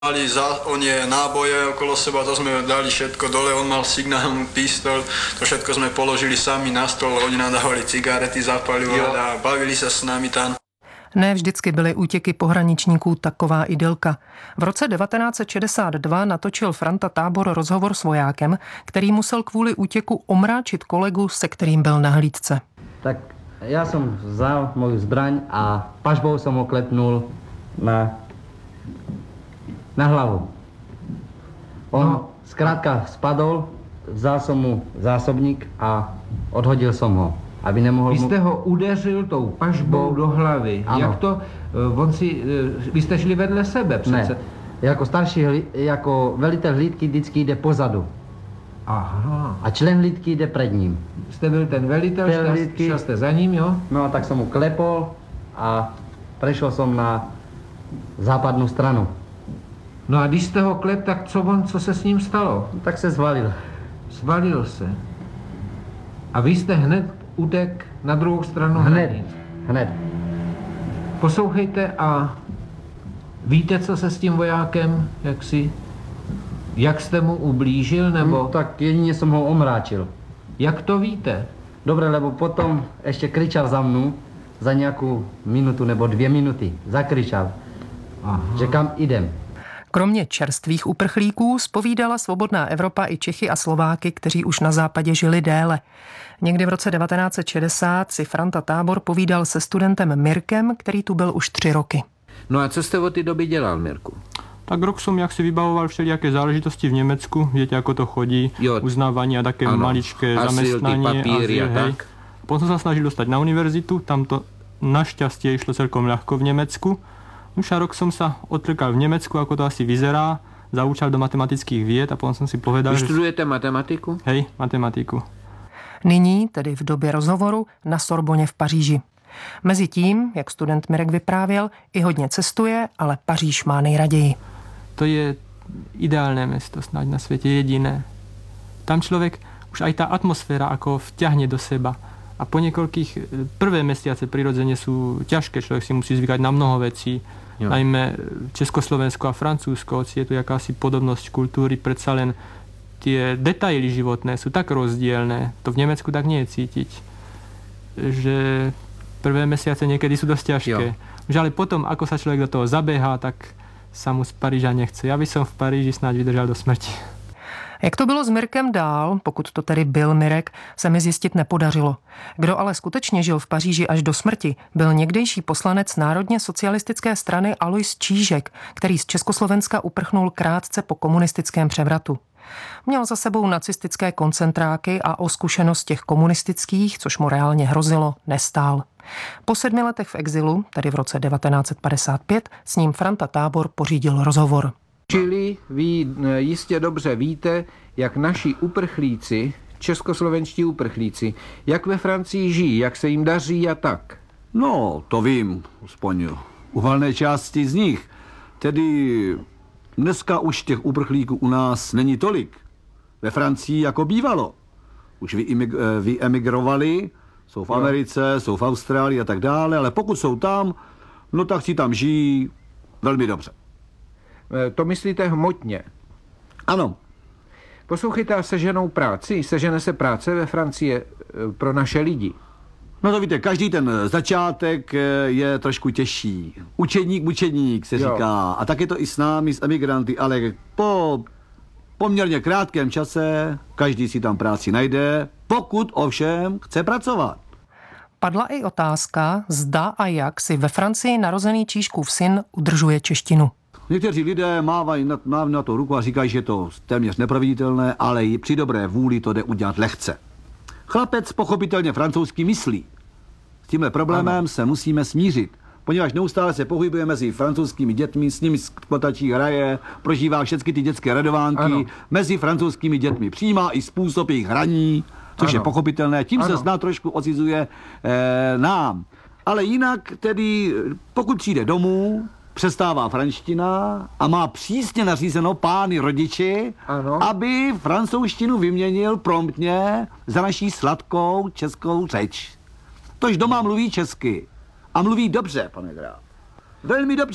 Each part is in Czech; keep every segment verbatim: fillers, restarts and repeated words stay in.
Mali za onie náboje okolo seba, to sme dali všetko dole, on mal signálnu pistol, to všetko sme položili sami na stôl, oni nám dávali cigarety zapaliť a bavili sa s nami tam. Ne vždycky byly útěky pohraničníků taková idylka. V roce devatenáct set šedesát dva natočil Franta Tábor rozhovor s vojákem, který musel kvůli útěku omráčit kolegu, se kterým byl na hlídce. Tak já jsem vzal moju zbraň a pažbou jsem ho klepnul na, na hlavu. On no. zkrátka spadl, vzal jsem mu zásobník a odhodil jsem ho. Aby nemohl vy jste mu... ho udeřil tou pažbou do hlavy. Ano. Jak to? On si, vy jste šli vedle sebe přece. Ne. Jako starší, jako velitel hlídky vždycky jde pozadu. Aha. A člen hlídky jde před ním. Jste byl ten velitel, ten šel, hlídky, šel jste za ním, jo? No a tak jsem mu klepol a přešel jsem na západnou stranu. No a když jste ho klep, tak co on, co se s ním stalo? No, tak se zvalil. Zvalil se. A vy jste hned utek na druhou stranu hned, hranic. Hned. Poslouchejte a víte, co se s tím vojákem, jak si, jak jste mu ublížil, nebo? No, tak jedině jsem ho omráčil. Jak to víte? Dobré, lebo potom ještě kričal za mnou za nějakou minutu nebo dvě minuty. Zakričal, Aha. že kam jdem. Kromě čerstvých uprchlíků zpovídala Svobodná Evropa i Čechy a Slováky, kteří už na západě žili déle. Někdy v roce devatenáct set šedesát si Franta Tábor povídal se studentem Mirkem, který tu byl už tři roky. No a co jste od té doby dělal, Mirku? Tak rok som jak si vybavoval všelijaké záležitosti v Nemecku, viete ako to chodí, jo. Uznávanie a také ano. maličké azyl, zamestnanie. Papíry azyl, a hej. tak. Potom som sa snažil dostať na univerzitu, tam to našťastie išlo celkom ľahko v Nemecku. Už a rok som sa odtrkal v Nemecku, ako to asi vyzerá, zaučal do matematických vied a potom som si povedal, Vy študujete matematiku? Hej, matematiku. Nyní, tedy v době rozhovoru, na Sorboně v Paříži. Mezitím, jak student Mirek vyprávěl, i hodně cestuje, ale Paříž má nejraději. To je ideálne mesto, snáď na svete jediné. Tam človek, už aj tá atmosféra ako vťahne do seba. A po niekoľkých, prvé mesiace prirodzene sú ťažké, človek si musí zvykať na mnoho vecí. Jo. Najmä Československo a Francúzsko, hoci je tu jakási podobnosť kultúry, predsa len tie detaily životné sú tak rozdielne. To v Nemecku tak nie je cítiť. Že prvé mesiace niekedy sú dosť ťažké. Už ale potom, ako sa človek do toho zabehá, tak sa mu z Paríža nechce. Ja by som v Paríži snáď vydržal do smrti. Jak to bylo s Mirkem dál, pokud to tedy byl Mirek, se mi zjistit nepodařilo. Kdo ale skutečně žil v Paříži až do smrti, byl někdejší poslanec Národně socialistické strany Alois Čížek, který z Československa uprchnul krátce po komunistickém převratu. Měl za sebou nacistické koncentráky a o zkušenost těch komunistických, což mu reálně hrozilo, nestál. Po sedmi letech v exilu, tedy v roce devatenáct set padesát pět, s ním Franta Tábor pořídil rozhovor. Čili vy jistě dobře víte, jak naši uprchlíci, českoslovenští uprchlíci, jak ve Francii žijí, jak se jim daří a tak. No, to vím, aspoň u valné části z nich. Tedy dneska už těch uprchlíků u nás není tolik. Ve Francii jako bývalo. Už vyemigrovali, jsou v Americe, jsou v Austrálii a tak dále, ale pokud jsou tam, no tak si tam žijí velmi dobře. To myslíte hmotně? Ano. Poslouchejte, a seženou práci? Sežene se práce ve Francii pro naše lidi? No to víte, každý ten začátek je trošku těžší. Učeník, mučeník se jo. říká. A tak je to i s námi, s emigranty, ale po poměrně krátkém čase každý si tam práci najde, pokud ovšem chce pracovat. Padla i otázka, zda a jak si ve Francii narozený Čížkův syn udržuje češtinu. Někteří lidé mávají na, mávají na to ruku a říkají, že je to téměř neproveditelné, ale i při dobré vůli to jde udělat lehce. Chlapec pochopitelně francouzsky myslí. S tímhle problémem ano. se musíme smířit, poněvadž neustále se pohybuje mezi francouzskými dětmi, s nimi skvotačí hraje, prožívá všechny ty dětské radovánky, ano. mezi francouzskými dětmi přijímá i způsob jejich hraní, což ano. je pochopitelné, tím ano. se snad trošku ocizuje eh, nám. Ale jinak tedy, pokud přijde domů, přestává franština a má přísně nařízeno pány rodiči, ano. aby francouzštinu vyměnil promptně za naší sladkou českou řeč. Tož doma mluví česky. A mluví dobře, pane graf. Velmi dobře.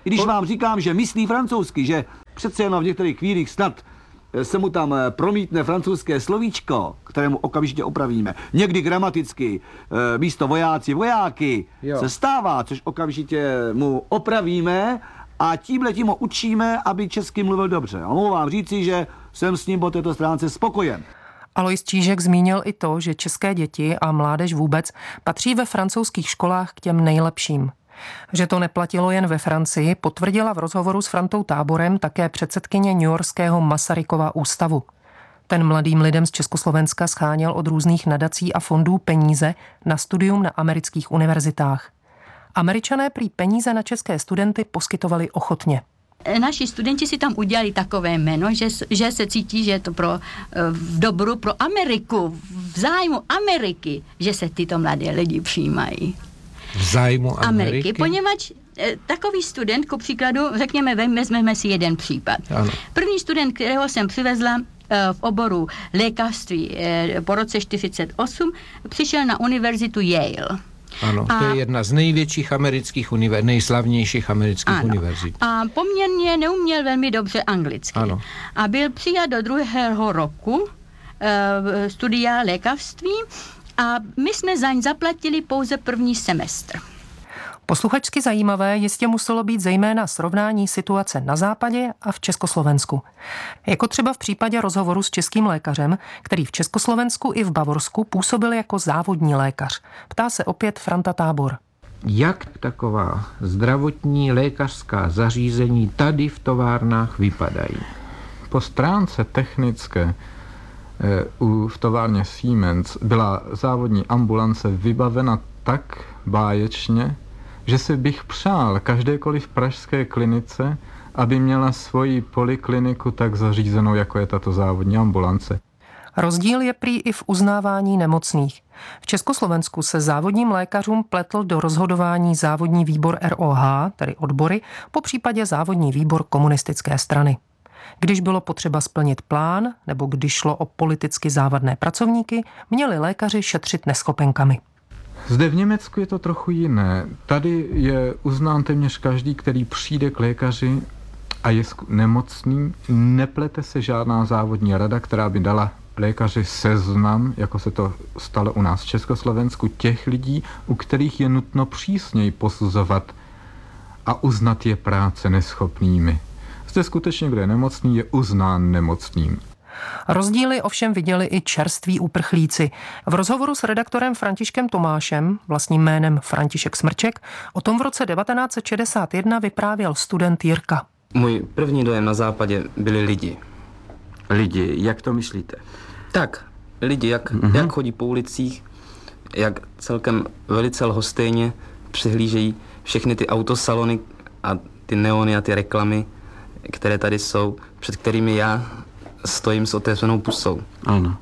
I když vám říkám, že myslí francouzsky, že přece jenom v některých chvílích snad se mu tam promítne francouzské slovíčko, kterému okamžitě opravíme. Někdy gramaticky místo vojáci vojáky jo. se stává, což okamžitě mu opravíme a tímhletím ho učíme, aby česky mluvil dobře. A mohu vám říci, že jsem s ním po této stránce spokojen. Alois Čížek zmínil i to, že české děti a mládež vůbec patří ve francouzských školách k těm nejlepším. Že to neplatilo jen ve Francii, potvrdila v rozhovoru s Frantou Táborem také předsedkyně newyorského Masarykova ústavu. Ten mladým lidem z Československa scháněl od různých nadací a fondů peníze na studium na amerických univerzitách. Američané prý peníze na české studenty poskytovali ochotně. Naši studenti si tam udělali takové jméno, že, že se cítí, že je to pro, v dobru pro Ameriku, v zájmu Ameriky, že se tyto mladé lidi přijímají. V zájmu Ameriky? Ameriky, poněvadž e, takový student, ku příkladu, řekněme, vezmeme si jeden případ. Ano. První student, kterého jsem přivezla e, v oboru lékařství e, po roce čtyřicet osm, přišel na univerzitu Yale. Ano, a, to je jedna z největších amerických univerzit, nejslavnějších amerických ano, univerzit. A poměrně neuměl velmi dobře anglicky. Ano. A byl přijat do druhého roku e, studia lékařství a my jsme za ň zaplatili pouze první semestr. Posluchačsky zajímavé jistě muselo být zejména srovnání situace na západě a v Československu. Jako třeba v případě rozhovoru s českým lékařem, který v Československu i v Bavorsku působil jako závodní lékař. Ptá se opět Franta Tábor. Jak taková zdravotní lékařská zařízení tady v továrnách vypadají? Po stránce technické u, v továrně Siemens byla závodní ambulance vybavena tak báječně, že si bych přál každékoliv pražské klinice, aby měla svoji polikliniku tak zařízenou, jako je tato závodní ambulance. Rozdíl je prý i v uznávání nemocných. V Československu se závodním lékařům pletl do rozhodování závodní výbor R O H, tedy odbory, po případě závodní výbor komunistické strany. Když bylo potřeba splnit plán, nebo když šlo o politicky závadné pracovníky, měli lékaři šetřit neschopenkami. Zde v Německu je to trochu jiné. Tady je uznán téměř každý, který přijde k lékaři a je nemocný. Neplete se žádná závodní rada, která by dala lékaři seznam, jako se to stalo u nás v Československu, těch lidí, u kterých je nutno přísněji posuzovat a uznat je práce neschopnými. Zde skutečně, kdo je nemocný, je uznán nemocným. Rozdíly ovšem viděli i čerství uprchlíci. V rozhovoru s redaktorem Františkem Tomášem, vlastním jménem František Smrček, o tom v roce devatenáct set šedesát jedna vyprávěl student Jirka. Můj první dojem na západě byli lidi. Lidi, jak to myslíte? Tak, lidi, jak, mm-hmm. jak chodí po ulicích, jak celkem velice lhostejně přihlížejí všechny ty autosalony a ty neony a ty reklamy, které tady jsou, před kterými já stojím s otevřenou pusou. Ano.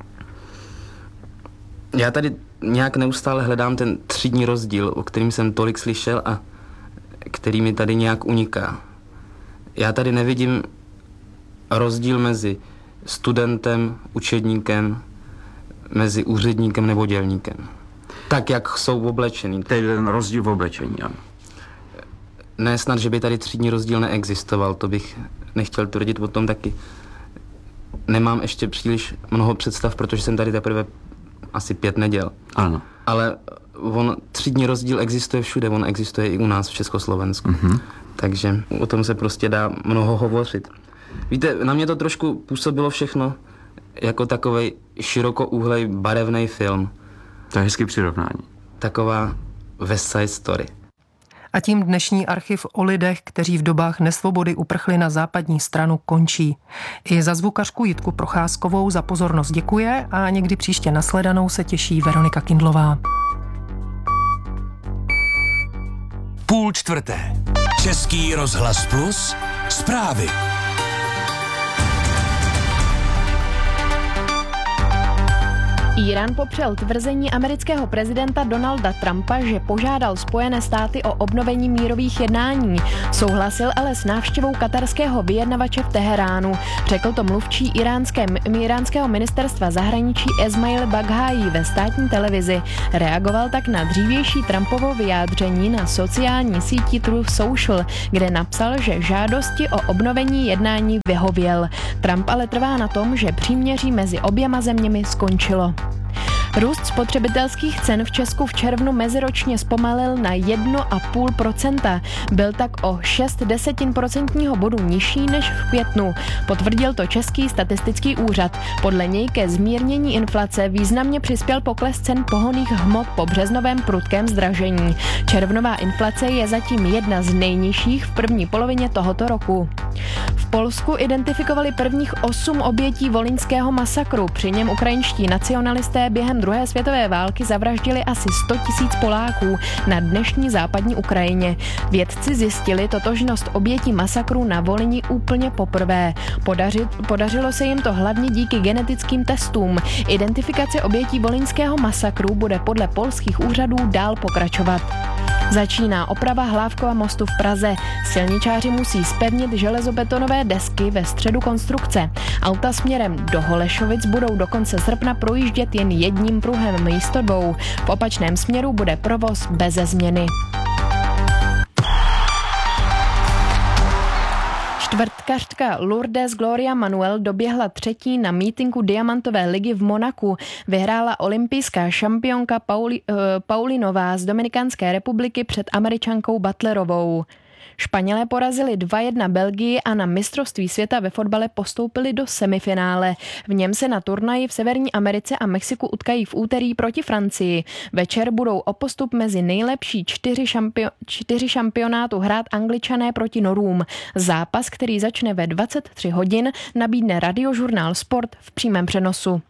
Já tady nějak neustále hledám ten třídní rozdíl, o kterým jsem tolik slyšel a který mi tady nějak uniká. Já tady nevidím rozdíl mezi studentem, učedníkem, mezi úředníkem nebo dělníkem. Tak, jak jsou oblečený. To je ten rozdíl v oblečení, ano. Ne snad, že by tady třídní rozdíl neexistoval, to bych nechtěl tvrdit o tom taky. Nemám ještě příliš mnoho představ, protože jsem tady teprve asi pět neděl. Ano. Ale on, třídní rozdíl existuje všude, on existuje i u nás v Československu. Mm-hmm. Takže o tom se prostě dá mnoho hovořit. Víte, na mě to trošku působilo všechno jako takovej širokouhlej barevný film. To je hezký přirovnání. Taková West Side Story. A tím dnešní archiv o lidech, kteří v dobách nesvobody uprchli na západní stranu, končí. I za zvukařku Jitku Procházkovou za pozornost děkuje a někdy příště nasledanou se těší Veronika Kindlová. Půl čtvrté. Český rozhlas Plus. Zprávy. Írán popřel tvrzení amerického prezidenta Donalda Trumpa, že požádal Spojené státy o obnovení mírových jednání. Souhlasil ale s návštěvou katarského vyjednavače v Teheránu. Řekl to mluvčí iránské, iránského ministerstva zahraničí Esmail Baghaji ve státní televizi. Reagoval tak na dřívější Trumpovo vyjádření na sociální síti Truth Social, kde napsal, že žádosti o obnovení jednání vyhověl. Trump ale trvá na tom, že příměří mezi oběma zeměmi skončilo. Růst spotřebitelských cen v Česku v červnu meziročně zpomalil na jedna celá pět procenta. Byl tak o šest desetin procentního bodu nižší než v květnu. Potvrdil to Český statistický úřad. Podle něj ke zmírnění inflace významně přispěl pokles cen pohonných hmot po březnovém prudkém zdražení. Červnová inflace je zatím jedna z nejnižších v první polovině tohoto roku. V Polsku identifikovali prvních osm obětí volyňského masakru. Při něm ukrajinští nacionalisté během druhé světové války zavraždili asi sto tisíc Poláků na dnešní západní Ukrajině. Vědci zjistili totožnost obětí masakru na Volyni úplně poprvé. Podaři, podařilo se jim to hlavně díky genetickým testům. Identifikace obětí volyňského masakru bude podle polských úřadů dál pokračovat. Začíná oprava Hlávkova mostu v Praze. Silničáři musí zpevnit železobetonové desky ve středu konstrukce. Auta směrem do Holešovic budou do konce srpna projíždět jen jedním pruhem místo dvou. V opačném směru bude provoz beze změny. Čtvrtkařka Lourdes Gloria Manuel doběhla třetí na mítinku Diamantové ligy v Monaku. Vyhrála olympijská šampionka Pauli, uh, Paulinová z Dominikánské republiky před Američankou Butlerovou. Španělé porazili dva jedna Belgii a na mistrovství světa ve fotbale postoupili do semifinále. V něm se na turnaji v Severní Americe a Mexiku utkají v úterý proti Francii. Večer budou o postup mezi nejlepší čtyři, šampio- čtyři šampionátu hrát Angličané proti Norům. Zápas, který začne ve dvacet tři hodin, nabídne radiožurnál Sport v přímém přenosu.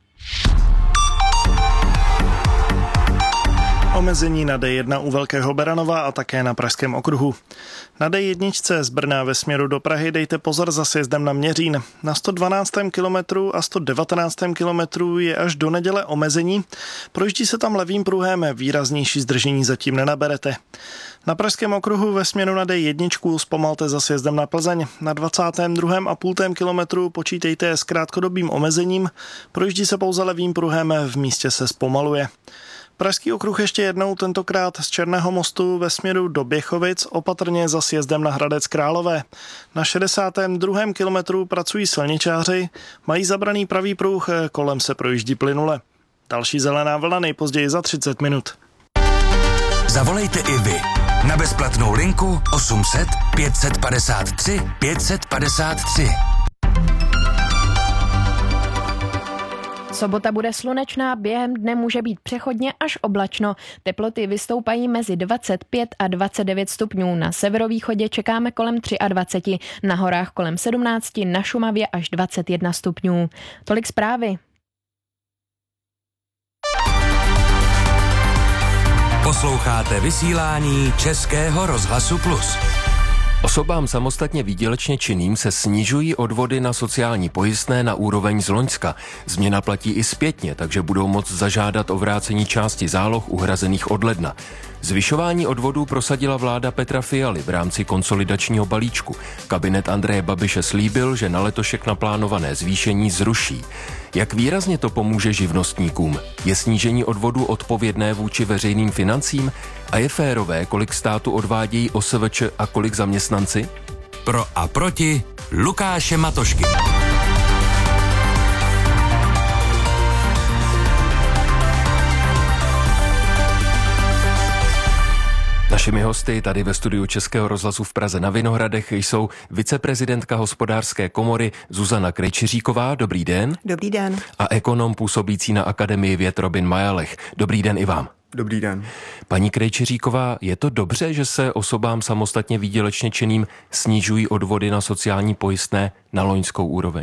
Omezení na D jedna u Velkého Beranova a také na Pražském okruhu. Na D jedna z Brna ve směru do Prahy dejte pozor za sjezdem na Měřín. Na sto dvanáctém kilometru a sto devatenáctém kilometru je až do neděle omezení. Projíždí se tam levým pruhem, výraznější zdržení zatím nenaberete. Na Pražském okruhu ve směru na D jedna zpomalte za sjezdem na Plzeň. Na dvacátém druhém a půltém kilometru počítejte s krátkodobým omezením. Projíždí se pouze levým pruhem, v místě se zpomaluje. Pražský okruh ještě jednou, tentokrát z Černého mostu ve směru do Běchovic, opatrně za sjezdem na Hradec Králové. Na šedesátém druhém kilometru pracují silničáři, mají zabraný pravý pruh, kolem se projíždí plynule. Další zelená vlna nejpozději za třicet minut. Zavolejte i vy na bezplatnou linku osm set pět padesát tři pět padesát tři. Sobota bude slunečná, během dne může být přechodně až oblačno. Teploty vystoupají mezi dvacet pět a dvacet devět stupňů. Na severovýchodě čekáme kolem dvacet tři, na horách kolem sedmnáct, na Šumavě až dvacet jedna stupňů. Tolik zprávy. Posloucháte vysílání Českého rozhlasu Plus. Osobám samostatně výdělečně činným se snižují odvody na sociální pojistné na úroveň z loňska. Změna platí i zpětně, takže budou moct zažádat o vrácení části záloh uhrazených od ledna. Zvyšování odvodů prosadila vláda Petra Fialy v rámci konsolidačního balíčku. Kabinet Andreje Babiše slíbil, že na letošek naplánované zvýšení zruší. Jak výrazně to pomůže živnostníkům? Je snížení odvodů odpovědné vůči veřejným financím? A je férové, kolik státu odvádějí O S V Č a kolik zaměstnanci? Pro a proti Lukáše Matošky. Našimi hosty tady ve studiu Českého rozhlasu v Praze na Vinohradech jsou viceprezidentka Hospodářské komory Zuzana Krejčiříková. Dobrý den. Dobrý den. A ekonom působící na Akademii věd Robin Majalech. Dobrý den i vám. Dobrý den. Paní Krejčiříková, je to dobře, že se osobám samostatně výdělečně činným snižují odvody na sociální pojistné na loňskou úroveň?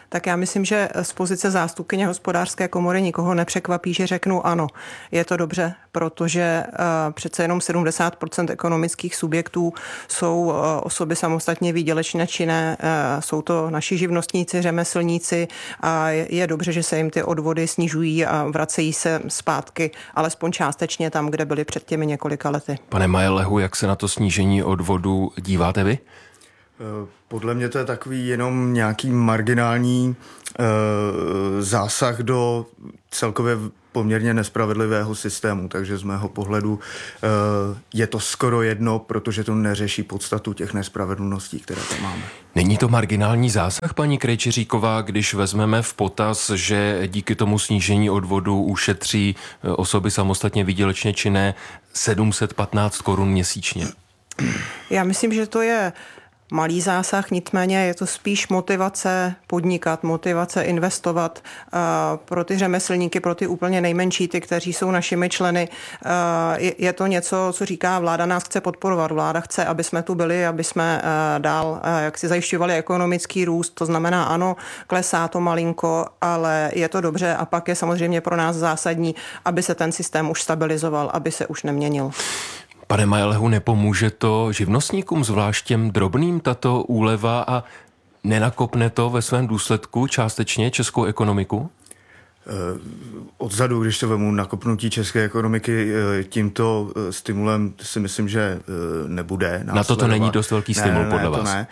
Tak já myslím, že z pozice zástupkyně Hospodářské komory nikoho nepřekvapí, že řeknu ano. Je to dobře, protože přece jenom sedmdesát procent ekonomických subjektů jsou osoby samostatně výdělečně činné, jsou to naši živnostníci, řemeslníci a je dobře, že se jim ty odvody snižují a vracejí se zpátky, alespoň částečně tam, kde byly před těmi několika lety. Pane Majelehu, jak se na to snížení odvodu díváte vy? Podle mě to je takový jenom nějaký marginální e, zásah do celkově poměrně nespravedlivého systému, takže z mého pohledu e, je to skoro jedno, protože to neřeší podstatu těch nespravedlností, které tam máme. Není to marginální zásah, paní Krejčiříková, když vezmeme v potaz, že díky tomu snížení odvodu ušetří osoby samostatně výdělečně činné sedm set patnáct korun měsíčně? Já myslím, že to je malý zásah, nicméně je to spíš motivace podnikat, motivace investovat pro ty řemeslníky, pro ty úplně nejmenší, ty, kteří jsou našimi členy. Je to něco, co říká vláda nás chce podporovat. Vláda chce, aby jsme tu byli, aby jsme dál jak si zajišťovali ekonomický růst. To znamená, ano, klesá to malinko, ale je to dobře a pak je samozřejmě pro nás zásadní, aby se ten systém už stabilizoval, aby se už neměnil. Pane Majelehu, nepomůže to živnostníkům, zvlášť těm drobným, tato úleva a nenakopne to ve svém důsledku částečně českou ekonomiku? Odzadu, když to vemu, nakopnutí české ekonomiky tímto stimulem si myslím, že nebude následovat. Na to to není dost velký stimul, ne, ne, podle to vás? Ne.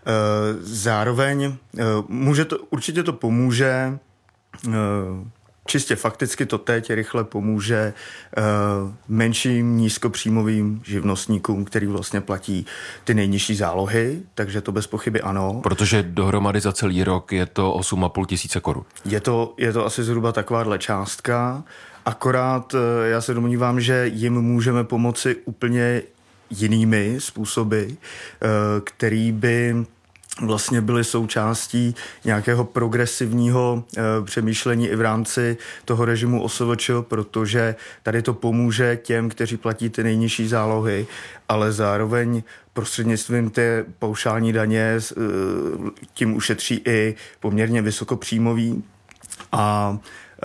Zároveň může to, určitě to pomůže. Čistě fakticky to teď rychle pomůže uh, menším nízkopříjmovým živnostníkům, který vlastně platí ty nejnižší zálohy, takže to bez pochyby ano. Protože dohromady za celý rok je to osm a půl tisíce korun. Je to, je to asi zhruba takováhle částka, akorát uh, já se domnívám, že jim můžeme pomoci úplně jinými způsoby, uh, který by vlastně byly součástí nějakého progresivního e, přemýšlení i v rámci toho režimu O S V Č, protože tady to pomůže těm, kteří platí ty nejnižší zálohy, ale zároveň prostřednictvím té paušální daně e, tím ušetří i poměrně vysokopříjmový a e,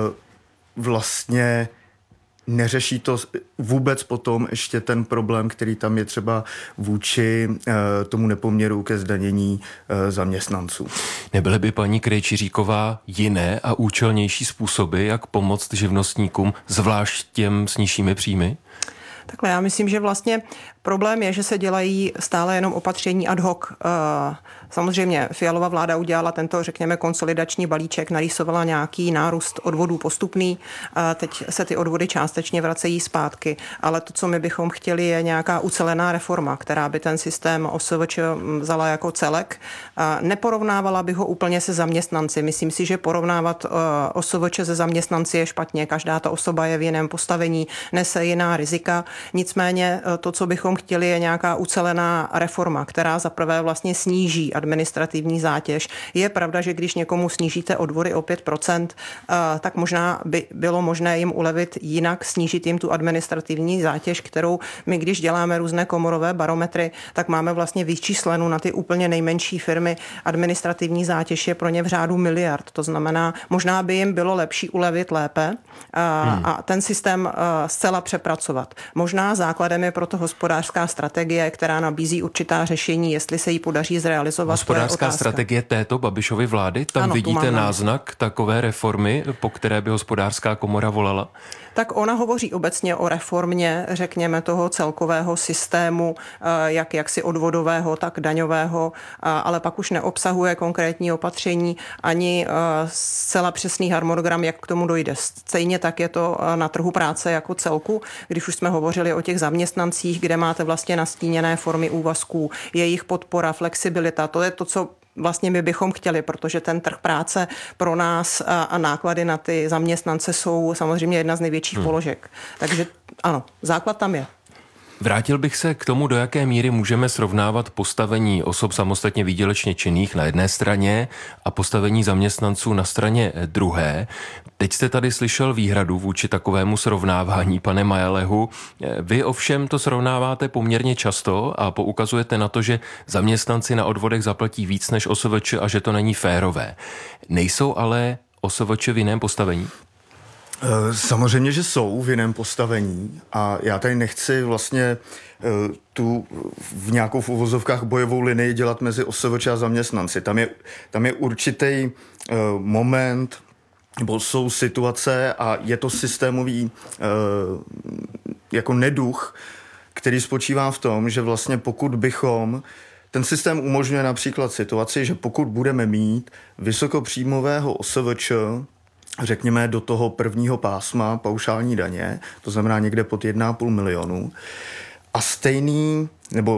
vlastně neřeší to vůbec potom ještě ten problém, který tam je třeba vůči e, tomu nepoměru ke zdanění e, zaměstnanců. Nebyly by, paní Krejčiříková, jiné a účelnější způsoby, jak pomoct živnostníkům, zvlášť těm s nižšími příjmy? Takhle, já myslím, že vlastně problém je, že se dělají stále jenom opatření ad hoc. Samozřejmě Fialova vláda udělala tento, řekněme, konsolidační balíček, narýsovala nějaký nárůst odvodů postupný. Teď se ty odvody částečně vracejí zpátky, ale to, co my bychom chtěli, je nějaká ucelená reforma, která by ten systém O S V Č vzala jako celek. Neporovnávala bych ho úplně se zaměstnanci. Myslím si, že porovnávat O S V Č se zaměstnanci je špatně. Každá ta osoba je v jiném postavení, nese jiná rizika. Nicméně to, co bychom chtěli, je nějaká ucelená reforma, která zaprvé vlastně sníží administrativní zátěž. Je pravda, že když někomu snížíte odvody o pět procent, tak možná by bylo možné jim ulevit jinak, snížit jim tu administrativní zátěž, kterou my, když děláme různé komorové barometry, tak máme vlastně vyčíslenou na ty úplně nejmenší firmy. Administrativní zátěž je pro ně v řádu miliard. To znamená, možná by jim bylo lepší ulevit lépe a, hmm. a ten systém zcela přepracovat. Možná základem je proto hospodářská strategie, která nabízí určitá řešení, jestli se jí podaří zrealizovat. Hospodářská strategie této Babišovy vlády? Tam ano, vidíte náznak takové reformy, po které by Hospodářská komora volala? Tak ona hovoří obecně o reformě, řekněme, toho celkového systému, jak jaksi odvodového, tak daňového, ale pak už neobsahuje konkrétní opatření ani zcela přesný harmonogram, jak k tomu dojde. Stejně tak je to na trhu práce jako celku, když už jsme hovořili o těch zaměstnancích, kde máte vlastně nastíněné formy úvazků, jejich podpora, flexibilita, to je to, co vlastně my bychom chtěli, protože ten trh práce pro nás a, a náklady na ty zaměstnance jsou samozřejmě jedna z největších hmm. položek. Takže ano, základ tam je. Vrátil bych se k tomu, do jaké míry můžeme srovnávat postavení osob samostatně výdělečně činných na jedné straně a postavení zaměstnanců na straně druhé. Teď jste tady slyšel výhradu vůči takovému srovnávání, pane Majelehu. Vy ovšem to srovnáváte poměrně často a poukazujete na to, že zaměstnanci na odvodech zaplatí víc než O S V Č a že to není férové. Nejsou ale O S V Č v jiném postavení? Samozřejmě, že jsou v jiném postavení a já tady nechci vlastně tu v nějakou v uvozovkách bojovou linii dělat mezi O S V Č a zaměstnanci. Tam je, tam je určitý moment, nebo jsou situace a je to systémový jako neduch, který spočívá v tom, že vlastně pokud bychom ten systém umožňuje například situaci, že pokud budeme mít vysokopříjmového O S V Č, řekněme do toho prvního pásma paušální daně, to znamená někde pod jedna a půl milionu, a stejný, nebo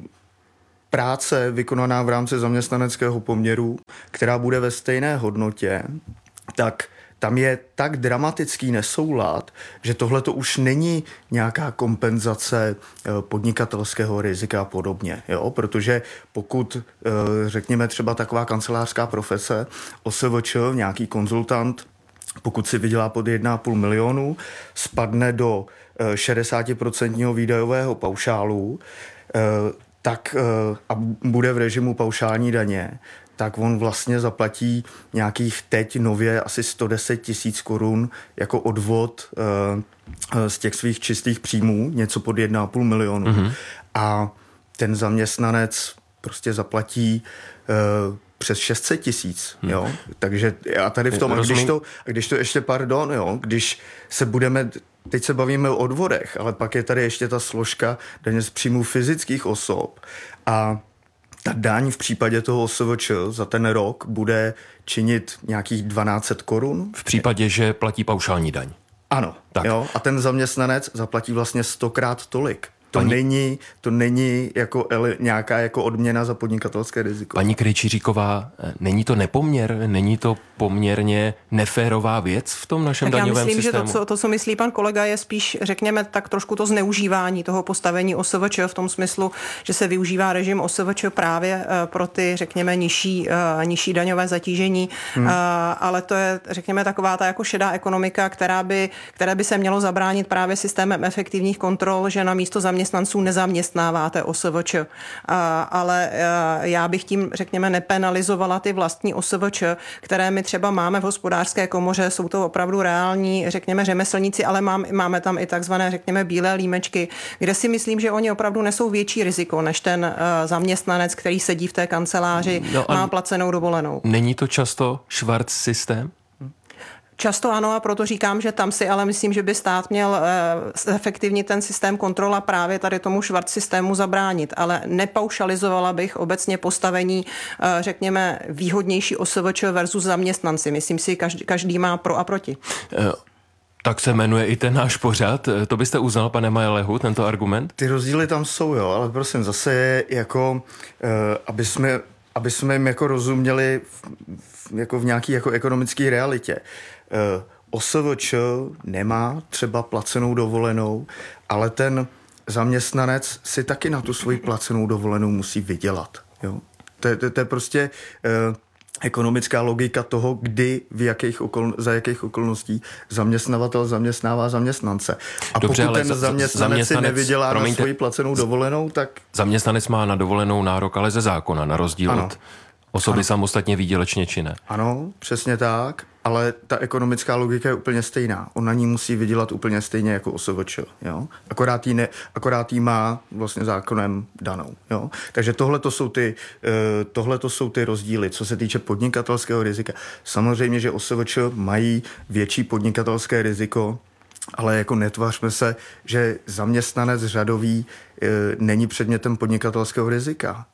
práce vykonaná v rámci zaměstnaneckého poměru, která bude ve stejné hodnotě, tak tam je tak dramatický nesoulad, že tohle to už není nějaká kompenzace podnikatelského rizika a podobně. Jo? Protože pokud, řekněme, třeba taková kancelářská profese, O S V Č, nějaký konzultant, pokud si vydělá pod jedna a půl milionu, spadne do šedesát procent výdajového paušálu, tak a bude v režimu paušální daně, tak on vlastně zaplatí nějakých teď nově asi sto deset tisíc korun jako odvod z těch svých čistých příjmů, něco pod jedna a půl milionu. Mm-hmm. A ten zaměstnanec prostě zaplatí přes šest set tisíc, hmm. jo. Takže já tady v tom, a když to, a když to ještě, pardon, jo, když se budeme, teď se bavíme o odvodech, ale pak je tady ještě ta složka daně z příjmů fyzických osob a ta daň v případě toho O S V Č za ten rok bude činit nějakých dvanáct set korun. V případě, že platí paušální daň. Ano, tak. Jo, a ten zaměstnanec zaplatí vlastně stokrát tolik. To Paní... není, to není jako ele, nějaká jako odměna za podnikatelské riziko. Paní Krejčíříková, není to nepoměr, není to poměrně neférová věc v tom našem tak daňovém já myslím, systému? že to co, to, co myslí pan kolega, je spíš, řekněme, tak trošku to zneužívání toho postavení O S V Č v tom smyslu, že se využívá režim O S V Č právě pro ty, řekněme, nižší, nižší daňové zatížení, hmm. ale to je, řekněme, taková ta jako šedá ekonomika, která by, které by se mělo zabránit právě systémem efektivních kontrol, že na místo zaměstnanců nezaměstnáváte O S V Č. Ale já bych tím, řekněme, nepenalizovala ty vlastní O S V Č, které my třeba máme v hospodářské komoře, jsou to opravdu reální, řekněme, řemeslníci, ale mám, máme tam i takzvané, řekněme, bílé límečky, kde si myslím, že oni opravdu nesou větší riziko než ten uh, zaměstnanec, který sedí v té kanceláři, no má placenou dovolenou. Není to často švarc systém? Často ano, a proto říkám, že tam si ale myslím, že by stát měl uh, efektivně ten systém kontrola právě tady tomu švart systému zabránit, ale nepaušalizovala bych obecně postavení, uh, řekněme, výhodnější O S V Č versus zaměstnanci. Myslím si, každý, každý má pro a proti. Uh. Tak se jmenuje i ten náš pořad. To byste uznal, pane Majelehu, tento argument? Ty rozdíly tam jsou, jo, ale prosím, zase je jako, uh, aby jsme, aby jsme jim jako rozuměli v, v, jako v nějaký jako ekonomické realitě. Uh, O S V Č nemá třeba placenou dovolenou, ale ten zaměstnanec si taky na tu svoji placenou dovolenou musí vydělat. Jo? To, to, to je prostě uh, ekonomická logika toho, kdy, v jakých okol, za jakých okolností zaměstnavatel zaměstnává zaměstnance. A Dobře, pokud ten za, zaměstnanec, zaměstnanec si nevydělá promiňte, na svoji placenou dovolenou, tak... Zaměstnanec má na dovolenou nárok, ale ze zákona, na rozdíl ano. od osoby ano. samostatně výdělečně činné. Ano, přesně tak, ale ta ekonomická logika je úplně stejná. On na ní musí vydělat úplně stejně jako O S V Č. Jo? Akorát, jí ne, akorát jí má vlastně zákonem danou. Jo? Takže tohle to jsou ty, tohle to jsou ty rozdíly, co se týče podnikatelského rizika. Samozřejmě, že O S V Č mají větší podnikatelské riziko, ale jako netvařme se, že zaměstnanec řadový e, není předmětem podnikatelského rizika.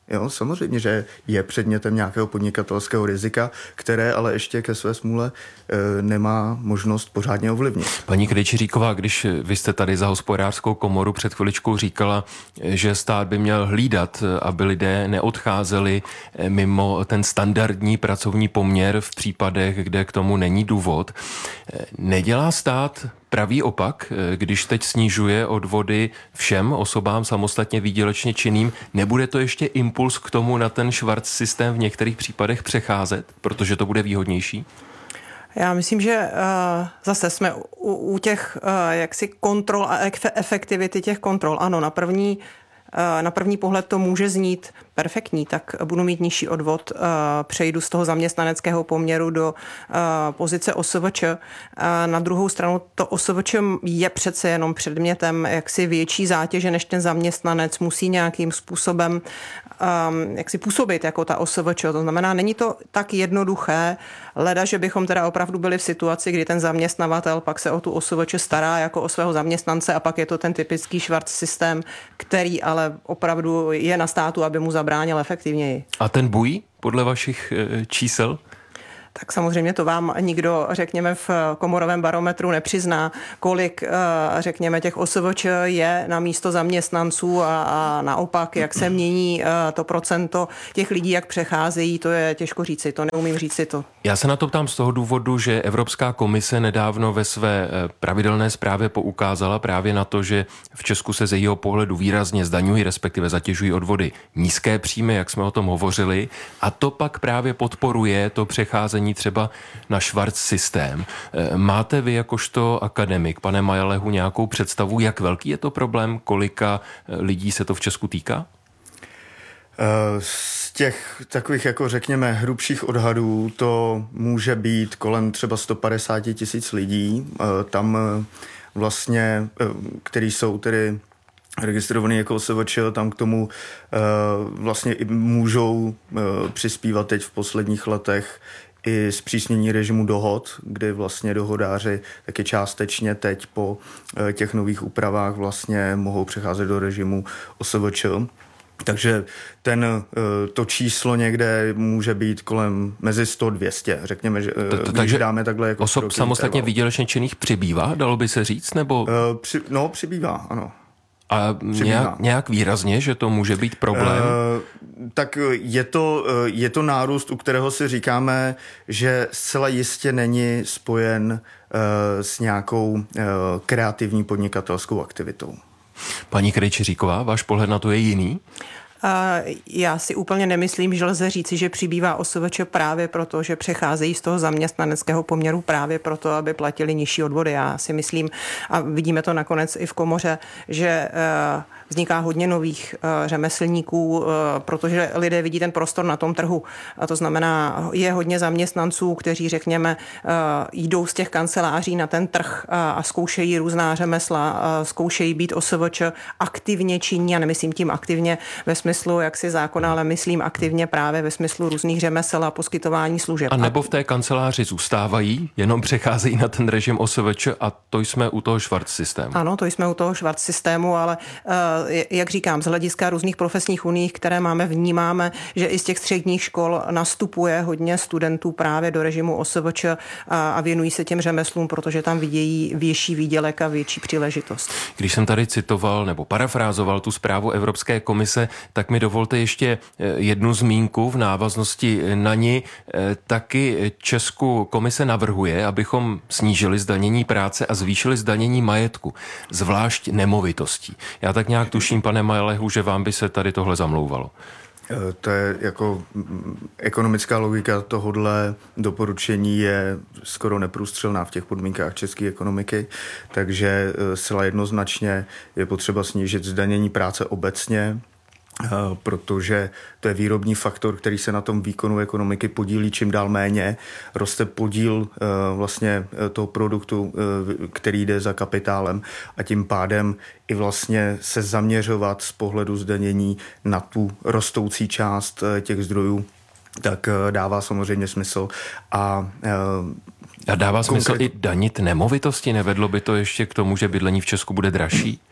Jo, samozřejmě, že je předmětem nějakého podnikatelského rizika, které ale ještě ke své smůle e, nemá možnost pořádně ovlivnit. Paní Krejčiříková, když vy jste tady za Hospodářskou komoru před chviličkou říkala, že stát by měl hlídat, aby lidé neodcházeli mimo ten standardní pracovní poměr v případech, kde k tomu není důvod. Nedělá stát pravý opak, když teď snižuje odvody všem osobám samostatně výdělečně činným? Nebude to ještě impuls k tomu na ten švarc systém v některých případech přecházet, protože to bude výhodnější? Já myslím, že uh, zase jsme u, u těch uh, jaksi kontrol a efektivity těch kontrol. Ano, na první, uh, na první pohled to může znít perfektní, tak budu mít nižší odvod, uh, přejdu z toho zaměstnaneckého poměru do uh, pozice O S V Č. Uh, na druhou stranu to O S V Č je přece jenom předmětem jaksi větší zátěže než ten zaměstnanec, musí nějakým způsobem um, jaksi působit jako ta O S V Č. To znamená, není to tak jednoduché, leda, že bychom teda opravdu byli v situaci, kdy ten zaměstnavatel pak se o tu O S V Č stará jako o svého zaměstnance a pak je to ten typický švarc systém, který ale opravdu je na státu, aby mu zabránil efektivněji. A ten bují podle vašich e, čísel? Tak samozřejmě to vám nikdo, řekněme, v komorovém barometru nepřizná, kolik, řekněme, těch O S V Č je na místo zaměstnanců a, a naopak, jak se mění to procento těch lidí, jak přecházejí, to je těžko říci, to neumím říci to. Já se na to ptám z toho důvodu, že Evropská komise nedávno ve své pravidelné zprávě poukázala právě na to, že v Česku se z jejího pohledu výrazně zdaňují, respektive zatěžují odvody nízké příjmy, jak jsme o tom hovořili, a to pak právě podporuje to přecházení třeba na švarc systém. Máte vy jakožto akademik, pane Majalehu, nějakou představu, jak velký je to problém, kolika lidí se to v Česku týká? Z těch takových, jako řekněme, hrubších odhadů to může být kolem třeba sto padesát tisíc lidí. Tam vlastně, který jsou tedy registrovaný jako O S V Č, tam k tomu vlastně můžou přispívat teď v posledních letech i zpřísnění režimu dohod, kdy vlastně dohodáři taky částečně teď po těch nových úpravách vlastně mohou přecházet do režimu O S V Č. Takže ten, to číslo někde může být kolem mezi sto dvě stě, řekněme, že takže dáme takhle jako osob samostatně výdělečně činných přibývá, dalo by se říct, nebo? Při, no, přibývá, ano. A nějak, nějak výrazně, že to může být problém? Uh, tak je to, je to nárůst, u kterého si říkáme, že zcela jistě není spojen uh, s nějakou uh, kreativní podnikatelskou aktivitou. Paní Krejčiříková, váš pohled na to je jiný? Já si úplně nemyslím, že lze říci, že přibývá O S V Č právě proto, že přecházejí z toho zaměstnaneckého poměru právě proto, aby platili nižší odvody. Já si myslím, a vidíme to nakonec i v komoře, že vzniká hodně nových řemeslníků, protože lidé vidí ten prostor na tom trhu. A to znamená, je hodně zaměstnanců, kteří, řekněme, jdou z těch kanceláří na ten trh a zkoušejí různá řemesla, zkoušejí být O S V Č aktivně činní, a nemyslím tím aktivně ve smyslu jaksi zákona, ale myslím aktivně právě ve smyslu různých řemesel a poskytování služeb. A nebo v té kanceláři zůstávají, jenom přecházejí na ten režim O S V Č, a to jsme u toho švarc systému. Ano, to jsme u toho švarc systému, ale jak říkám, z hlediska různých profesních uní, které máme, vnímáme, že i z těch středních škol nastupuje hodně studentů právě do režimu O S V Č a věnují se těm řemeslům, protože tam vidějí větší výdělek a větší příležitost. Když jsem tady citoval nebo parafrázoval tu zprávu Evropské komise, tak mi dovolte ještě jednu zmínku v návaznosti na ní. Taky Česku komise navrhuje, abychom snížili zdanění práce a zvýšili zdanění majetku, zvlášť nemovitostí. Já tak nějak tuším, pane Majalehu, že vám by se tady tohle zamlouvalo. To je jako ekonomická logika tohodle doporučení je skoro neprůstřelná v těch podmínkách české ekonomiky, takže zcela jednoznačně je potřeba snížit zdanění práce obecně, protože to je výrobní faktor, který se na tom výkonu ekonomiky podílí čím dál méně. Roste podíl vlastně toho produktu, který jde za kapitálem, a tím pádem i vlastně se zaměřovat z pohledu zdanění na tu rostoucí část těch zdrojů, tak dává samozřejmě smysl. A, a dává konkrét... smysl i danit nemovitosti? Nevedlo by to ještě k tomu, že bydlení v Česku bude dražší?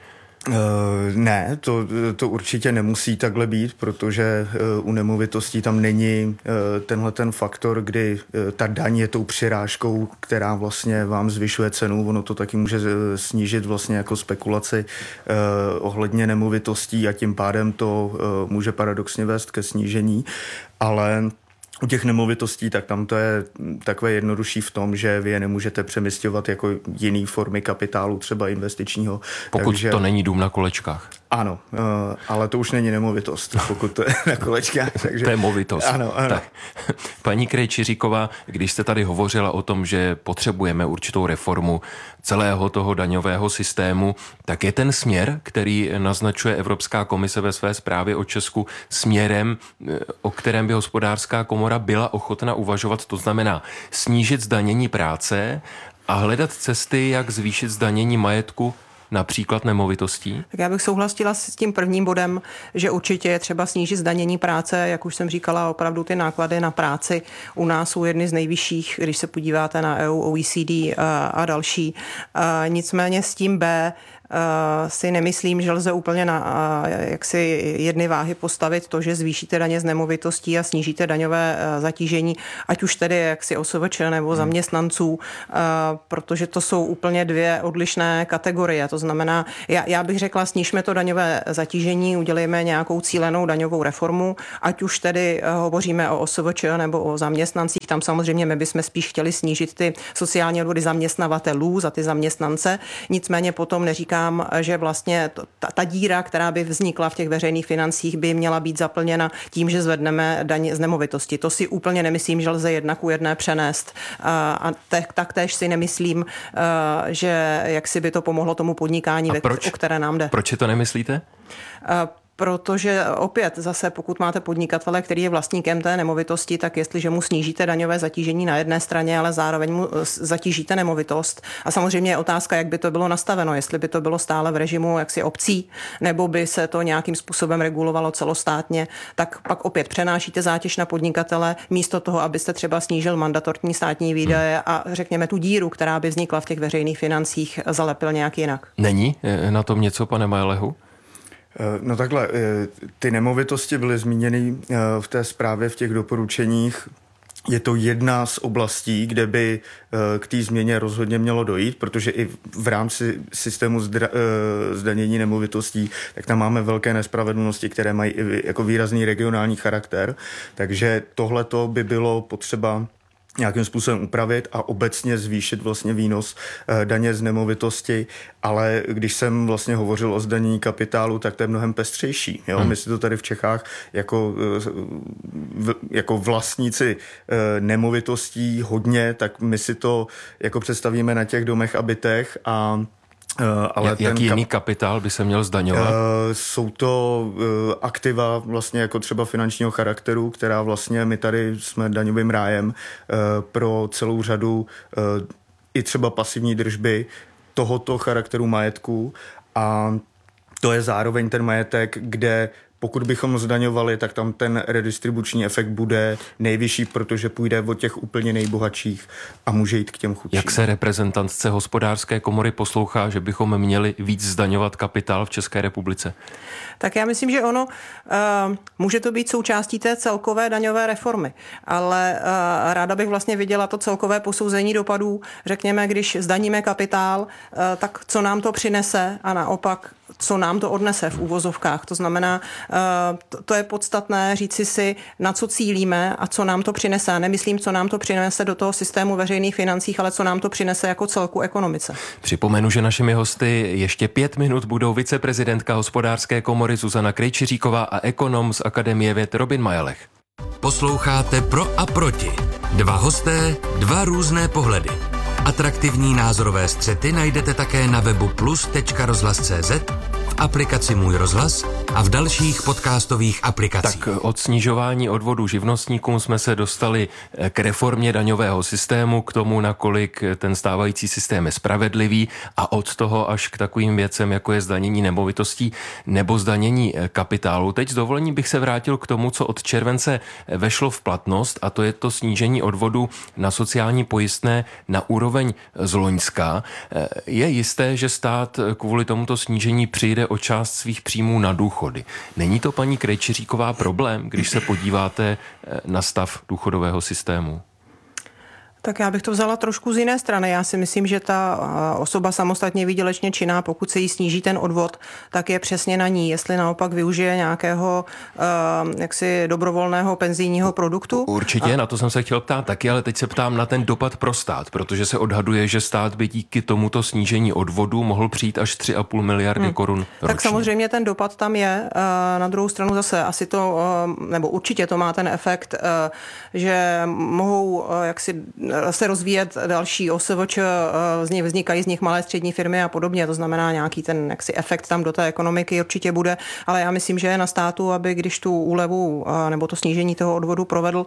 Uh, ne, to, to určitě nemusí takhle být, protože uh, u nemovitostí tam není uh, tenhle ten faktor, kdy uh, ta daň je tou přirážkou, která vlastně vám zvyšuje cenu. Ono to taky může uh, snížit vlastně jako spekulaci uh, ohledně nemovitostí a tím pádem to uh, může paradoxně vést ke snížení, ale u těch nemovitostí, tak tam to je takové jednodušší v tom, že vy je nemůžete přemisťovat jako jiný formy kapitálu, třeba investičního. Pokud takže... to není dům na kolečkách. Ano, ale to už není nemovitost, pokud to je na kolečkách. Takže... To je movitost. Ano, ano. Tak. Paní Krejčiříková, když jste tady hovořila o tom, že potřebujeme určitou reformu celého toho daňového systému, tak je ten směr, který naznačuje Evropská komise ve své zprávě o Česku, směrem, o kterém by hospodářská komora byla ochotna uvažovat, to znamená snížit zdanění práce a hledat cesty, jak zvýšit zdanění majetku, například nemovitostí? Tak já bych souhlasila s tím prvním bodem, že určitě je třeba snížit zdanění práce, jak už jsem říkala, opravdu ty náklady na práci u nás jsou jedny z nejvyšších, když se podíváte na E U, O E C D a, a další. A nicméně s tím B Uh, si nemyslím, že lze úplně na uh, jaksi jedny váhy postavit to, že zvýšíte daně z nemovitostí a snížíte daňové uh, zatížení, ať už tedy jaksi O S V Č nebo zaměstnanců, uh, protože to jsou úplně dvě odlišné kategorie. To znamená, já, já bych řekla, snížme to daňové zatížení, udělejme nějakou cílenou daňovou reformu, ať už tedy uh, hovoříme o O S V Č nebo o zaměstnancích. Tam samozřejmě my bychom spíš chtěli snížit ty sociální odvody zaměstnavatelů za ty zaměstnance. Nicméně potom neříká, že vlastně ta, ta díra, která by vznikla v těch veřejných financích, by měla být zaplněna tím, že zvedneme daň z nemovitosti. To si úplně nemyslím, že lze jedna ku jedné přenést. A, a te, taktéž si nemyslím, že jak si by to pomohlo tomu podnikání, ve, o které nám jde. Proč to nemyslíte? A, Protože opět zase, pokud máte podnikatele, který je vlastníkem té nemovitosti, tak jestliže mu snížíte daňové zatížení na jedné straně, ale zároveň mu zatížíte nemovitost. A samozřejmě je otázka, jak by to bylo nastaveno, jestli by to bylo stále v režimu jaksi obcí, nebo by se to nějakým způsobem regulovalo celostátně, tak pak opět přenášíte zátěž na podnikatele, místo toho, abyste třeba snížil mandatorní státní výdaje a řekněme tu díru, která by vznikla v těch veřejných financích, zalepil nějak jinak. Není na tom něco, pane Majlehu? No takhle, ty nemovitosti byly zmíněny v té zprávě, v těch doporučeních. Je to jedna z oblastí, kde by k té změně rozhodně mělo dojít, protože i v rámci systému zdra, zdanění nemovitostí, tak tam máme velké nespravedlnosti, které mají jako výrazný regionální charakter. Takže tohleto by bylo potřeba nějakým způsobem upravit a obecně zvýšit vlastně výnos daně z nemovitosti, ale když jsem vlastně hovořil o zdanění kapitálu, tak to je mnohem pestřejší. Jo? Hmm. My si to tady v Čechách jako, jako vlastníci nemovitostí hodně, tak my si to jako představíme na těch domech a bytech a Ale Jak, jaký jiný kapitál by se měl zdaňovat? Uh, jsou to uh, aktiva vlastně jako třeba finančního charakteru, která vlastně my tady jsme daňovým rájem uh, pro celou řadu uh, i třeba pasivní držby tohoto charakteru majetku a to je zároveň ten majetek, kde pokud bychom zdaňovali, tak tam ten redistribuční efekt bude nejvyšší, protože půjde od těch úplně nejbohatších a může jít k těm chudším. Jak se reprezentantce hospodářské komory poslouchá, že bychom měli víc zdaňovat kapitál v České republice? Tak já myslím, že ono uh, může to být součástí té celkové daňové reformy, ale uh, ráda bych vlastně viděla to celkové posouzení dopadů. Řekněme, když zdaníme kapitál, uh, tak co nám to přinese a naopak, co nám to odnese v úvozovkách. To znamená, uh, to, to je podstatné říci si, na co cílíme a co nám to přinese. Nemyslím, co nám to přinese do toho systému veřejných financích, ale co nám to přinese jako celku ekonomice. Připomenu, že našimi hosty ještě pět minut budou viceprezidentka hospodářské komory Zuzana Krejčiříková a ekonom z Akademie věd Robin Majelech. Posloucháte Pro a proti. Dva hosté, dva různé pohledy. Atraktivní názorové střety najdete také na webu plus tečka rozhlas tečka cé zet, v aplikaci Můj rozhlas a v dalších podcastových aplikacích. Tak od snižování odvodů živnostníkům jsme se dostali k reformě daňového systému, k tomu, nakolik ten stávající systém je spravedlivý a od toho až k takovým věcem, jako je zdanění nemovitostí nebo zdanění kapitálu. Teď s dovolením bych se vrátil k tomu, co od července vešlo v platnost, a to je to snížení odvodu na sociální pojistné na úroveň z loňska. Je jisté, že stát kvůli tomuto snížení přijde o část svých příjmů na důchody. Není to, paní Krejčiříková, problém, když se podíváte na stav důchodového systému? Tak já bych to vzala trošku z jiné strany. Já si myslím, že ta osoba samostatně výdělečně činná, pokud se jí sníží ten odvod, tak je přesně na ní. Jestli naopak využije nějakého jaksi dobrovolného penzijního produktu. Určitě, a... na to jsem se chtěl ptát taky, ale teď se ptám na ten dopad pro stát, protože se odhaduje, že stát by díky tomuto snížení odvodu mohl přijít až tři a půl miliardy hmm. korun ročně. Tak samozřejmě ten dopad tam je. Na druhou stranu zase asi to, nebo určitě to má ten efekt, že mohou jaksi se rozvíjet další O S V Č, z nich vznikají z nich malé střední firmy a podobně, to znamená nějaký ten jaksi efekt tam do té ekonomiky určitě bude, ale já myslím, že je na státu, aby když tu úlevu nebo to snížení toho odvodu provedl,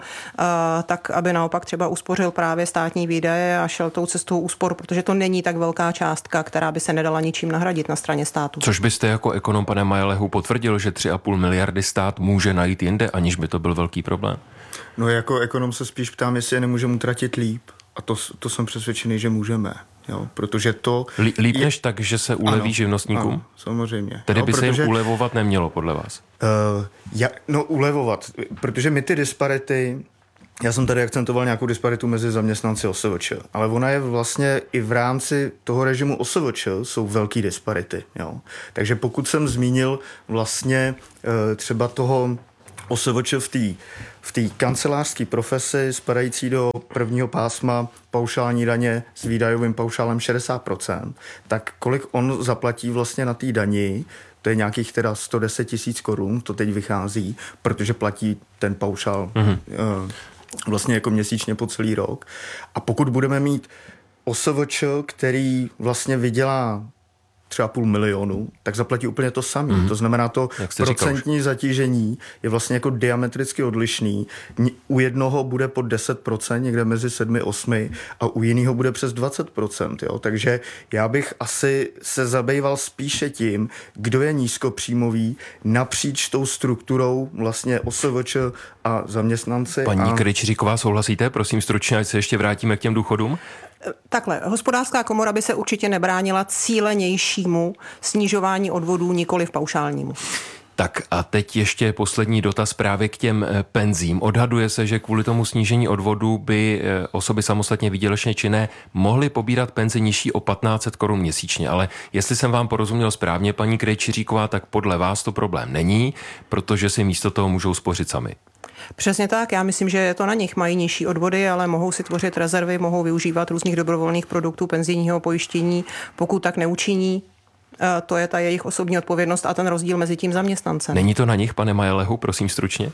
tak aby naopak třeba uspořil právě státní výdaje a šel tou cestou úspor, protože to není tak velká částka, která by se nedala ničím nahradit na straně státu. Což byste jako ekonom, pane Majelehu, potvrdil, že tři a půl miliardy stát může najít jinde, aniž by to byl velký problém? No jako ekonom se spíš ptám, jestli je nemůžeme utratit líp. A to, to jsem přesvědčený, že můžeme. Jo, protože to... Líp než tak, že se uleví ano, živnotníkům? Ano, samozřejmě. Tedy no, by protože, se jim ulevovat nemělo, podle vás? Uh, ja, no ulevovat, protože my ty disparity... Já jsem tady akcentoval nějakou disparitu mezi zaměstnanci O S V Č, ale ona je vlastně i v rámci toho režimu O S V Č jsou velký disparity. Jo. Takže pokud jsem zmínil vlastně uh, třeba toho O S V Č v té v té kancelářské profesi spadající do prvního pásma paušální daně s výdajovým paušálem šedesát procent, tak kolik on zaplatí vlastně na té dani, to je nějakých teda sto deset tisíc korun, to teď vychází, protože platí ten paušál mm-hmm. uh, vlastně jako měsíčně po celý rok. A pokud budeme mít O S V Č, který vlastně vydělá třeba půl milionu, tak zaplatí úplně to samé. Mm. To znamená, to procentní zatížení je vlastně jako diametricky odlišný. U jednoho bude pod deset procent, někde mezi sedm a osm a u jiného bude přes dvacet procent. Jo? Takže já bych asi se zabýval spíše tím, kdo je nízkopříjmový napříč tou strukturou vlastně O S V Č a zaměstnanci. Paní a... Krejčiříková, souhlasíte? Prosím stručně, ať se ještě vrátíme k těm důchodům. Takhle, hospodářská komora by se určitě nebránila cílenějšímu snižování odvodů, nikoli v paušálnímu. Tak a teď ještě poslední dotaz právě k těm penzím. Odhaduje se, že kvůli tomu snížení odvodů by osoby samostatně výdělečně činné mohly pobírat penzi nižší o patnáct set korun měsíčně. Ale jestli jsem vám porozuměl správně, paní Krejčiříková, tak podle vás to problém není, protože si místo toho můžou spořit sami. Přesně tak, já myslím, že je to na nich, mají nižší odvody, ale mohou si tvořit rezervy, mohou využívat různých dobrovolných produktů penzijního pojištění, pokud tak neučiní. To je ta jejich osobní odpovědnost a ten rozdíl mezi tím zaměstnancem. Není to na nich, pane Majelehu, prosím stručně?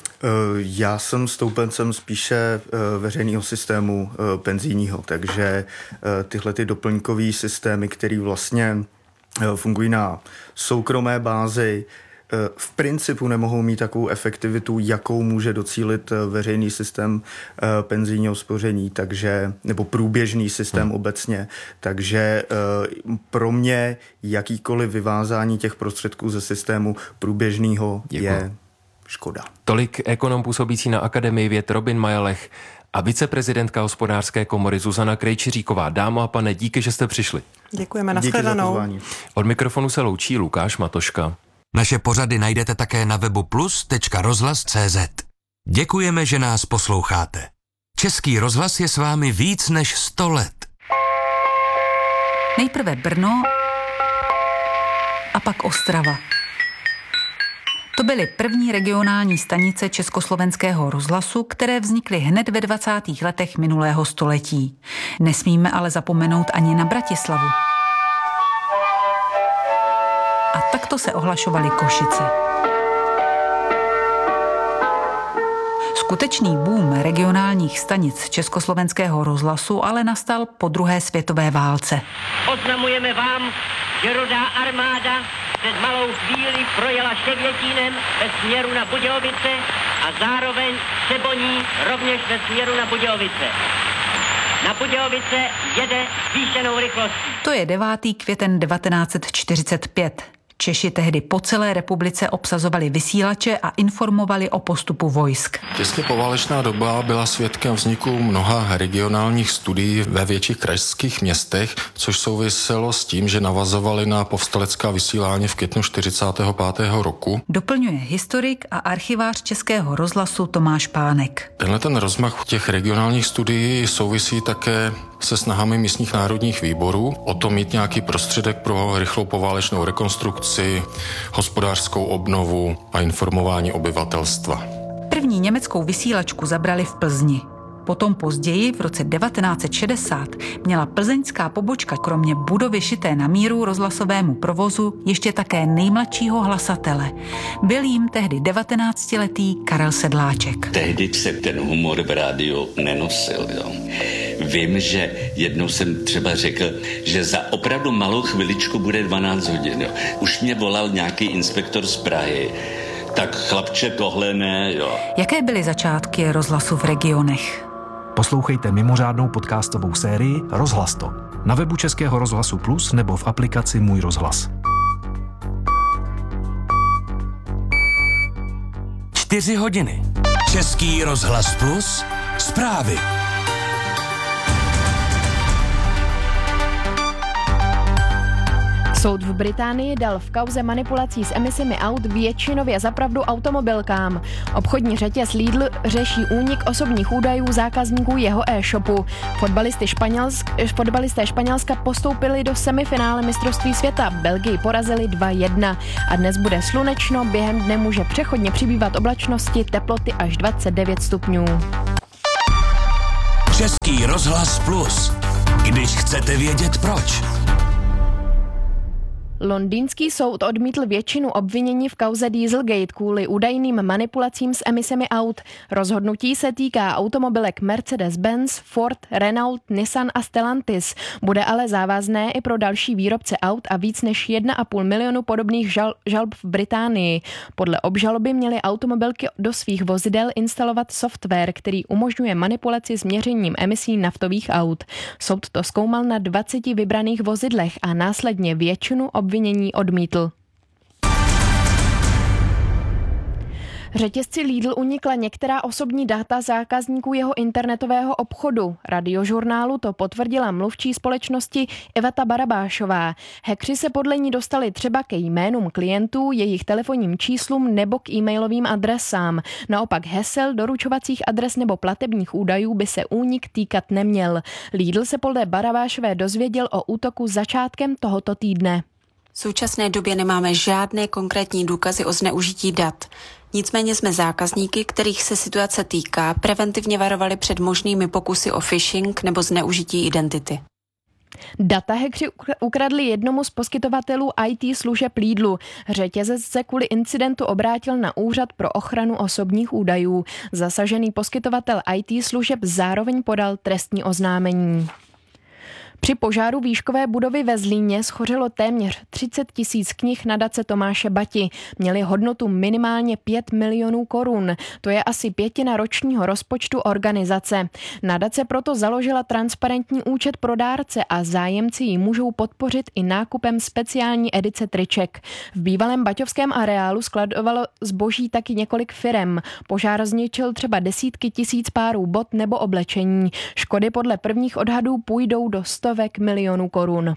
Já jsem stoupencem spíše veřejného systému penzijního, takže tyhle ty doplňkové systémy, které vlastně fungují na soukromé bázi, v principu nemohou mít takovou efektivitu, jakou může docílit veřejný systém penzijního spoření, takže, nebo průběžný systém hmm. obecně. Takže pro mě jakýkoliv vyvázání těch prostředků ze systému průběžného je škoda. Tolik ekonom působící na Akademii věd Robin Majelech a viceprezidentka hospodářské komory Zuzana Krejčiříková. Dámo a pane, díky, že jste přišli. Děkujeme, nashledanou. Od mikrofonu se loučí Lukáš Matoška. Naše pořady najdete také na webu plus tečka rozhlas tečka cé zet. Děkujeme, že nás posloucháte. Český rozhlas je s vámi víc než sto let. Nejprve Brno a pak Ostrava. To byly první regionální stanice Československého rozhlasu, které vznikly hned ve dvacátých letech minulého století. Nesmíme ale zapomenout ani na Bratislavu. A takto se ohlašovaly Košice. Skutečný boom regionálních stanic Československého rozhlasu ale nastal po druhé světové válce. Oznamujeme vám, že Rudá armáda před malou chvíli projela Štěvětínem ve směru na Budějovice a zároveň Třeboní rovněž ve směru na Budějovice. Na Budějovice jede zvýšenou rychlostí. To je devátý květen devatenáct set čtyřicet pět. Češi tehdy po celé republice obsazovali vysílače a informovali o postupu vojsk. Těsně poválečná doba byla svědkem vzniku mnoha regionálních studií ve větších krajských městech, což souviselo s tím, že navazovali na povstalecká vysílání v květnu čtyřicátého pátého roku. Doplňuje historik a archivář Českého rozhlasu Tomáš Pánek. Tenhle ten rozmach těch regionálních studií souvisí také se snahami místních národních výborů o to mít nějaký prostředek pro rychlou poválečnou rekonstrukci, hospodářskou obnovu a informování obyvatelstva. První německou vysílačku zabrali v Plzni. Potom později, v roce devatenáct set šedesát, měla plzeňská pobočka kromě budovy šité na míru rozhlasovému provozu ještě také nejmladšího hlasatele. Byl jim tehdy devatenáctiletý Karel Sedláček. Tehdy se ten humor v rádiu nenosil. Jo. Vím, že jednou jsem třeba řekl, že za opravdu malou chviličku bude dvanáct hodin. Jo. Už mě volal nějaký inspektor z Prahy. Tak chlapče, tohle ne, jo. Jaké byly začátky rozhlasu v regionech? Poslouchejte mimořádnou podcastovou sérii Rozhlas to na webu Českého rozhlasu Plus nebo v aplikaci Můj rozhlas. Čtyři hodiny. Český rozhlas Plus. Zprávy. Soud v Británii dal v kauze manipulací s emisemi aut většinově za pravdu automobilkám. Obchodní řetěz Lidl řeší únik osobních údajů zákazníků jeho e-shopu. Fotbalisty Španělsk, fotbalisté Španělska postoupili do semifinále mistrovství světa. Belgii porazili dva jedna. A dnes bude slunečno, během dne může přechodně přibývat oblačnosti, teploty až dvacet devět stupňů. Český rozhlas Plus. Když chcete vědět proč. Londýnský soud odmítl většinu obvinění v kauze Dieselgate kvůli údajným manipulacím s emisemi aut. Rozhodnutí se týká automobilek Mercedes-Benz, Ford, Renault, Nissan a Stellantis. Bude ale závazné i pro další výrobce aut a víc než jedna a půl milionu podobných žal- žalob v Británii. Podle obžaloby měly automobilky do svých vozidel instalovat software, který umožňuje manipulaci s měřením emisí naftových aut. Soud to zkoumal na dvaceti vybraných vozidlech a následně většinu obvinění odmítl. Řetězci Lidl unikla některá osobní data zákazníků jeho internetového obchodu. Radiožurnálu to potvrdila mluvčí společnosti Eveta Barabášová. Hackři se podle ní dostali třeba ke jménům klientů, jejich telefonním číslům nebo k e-mailovým adresám. Naopak hesel, doručovacích adres nebo platebních údajů by se únik týkat neměl. Lidl se podle Barabášové dozvěděl o útoku začátkem tohoto týdne. V současné době nemáme žádné konkrétní důkazy o zneužití dat. Nicméně jsme zákazníky, kterých se situace týká, preventivně varovali před možnými pokusy o phishing nebo zneužití identity. Data hackři ukradli jednomu z poskytovatelů í té služeb Lidlu. Řetězec se kvůli incidentu obrátil na Úřad pro ochranu osobních údajů. Zasažený poskytovatel í té služeb zároveň podal trestní oznámení. Při požáru výškové budovy ve Zlíně schořelo téměř třicet tisíc knih nadace Tomáše Bati. Měly hodnotu minimálně pět milionů korun. To je asi pětina ročního rozpočtu organizace. Nadace proto založila transparentní účet pro dárce a zájemci ji můžou podpořit i nákupem speciální edice triček. V bývalém baťovském areálu skladovalo zboží taky několik firem. Požár zničil třeba desítky tisíc párů bot nebo oblečení. Škody podle prvních odhadů půjdou do stovek milionů korun.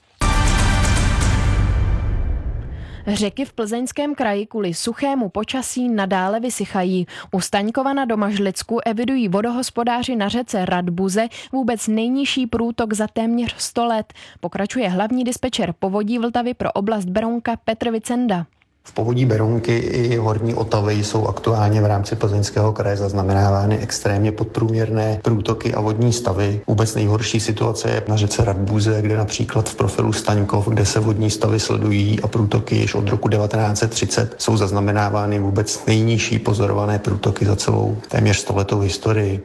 Řeky v Plzeňském kraji kvůli suchému počasí nadále vysychají. U Staňkova na Domažlicku evidují vodohospodáři na řece Radbuze vůbec nejnižší průtok za téměř sto let. Pokračuje hlavní dispečer povodí Vltavy pro oblast Berounka Petr Vicenda. V povodí Berounky i horní Otavy jsou aktuálně v rámci Plzeňského kraje zaznamenávány extrémně podprůměrné průtoky a vodní stavy. Vůbec nejhorší situace je na řece Radbuze, kde například v profilu Staňkov, kde se vodní stavy sledují a průtoky již od roku devatenáct set třicet jsou zaznamenávány vůbec nejnižší pozorované průtoky za celou téměř stoletou historii.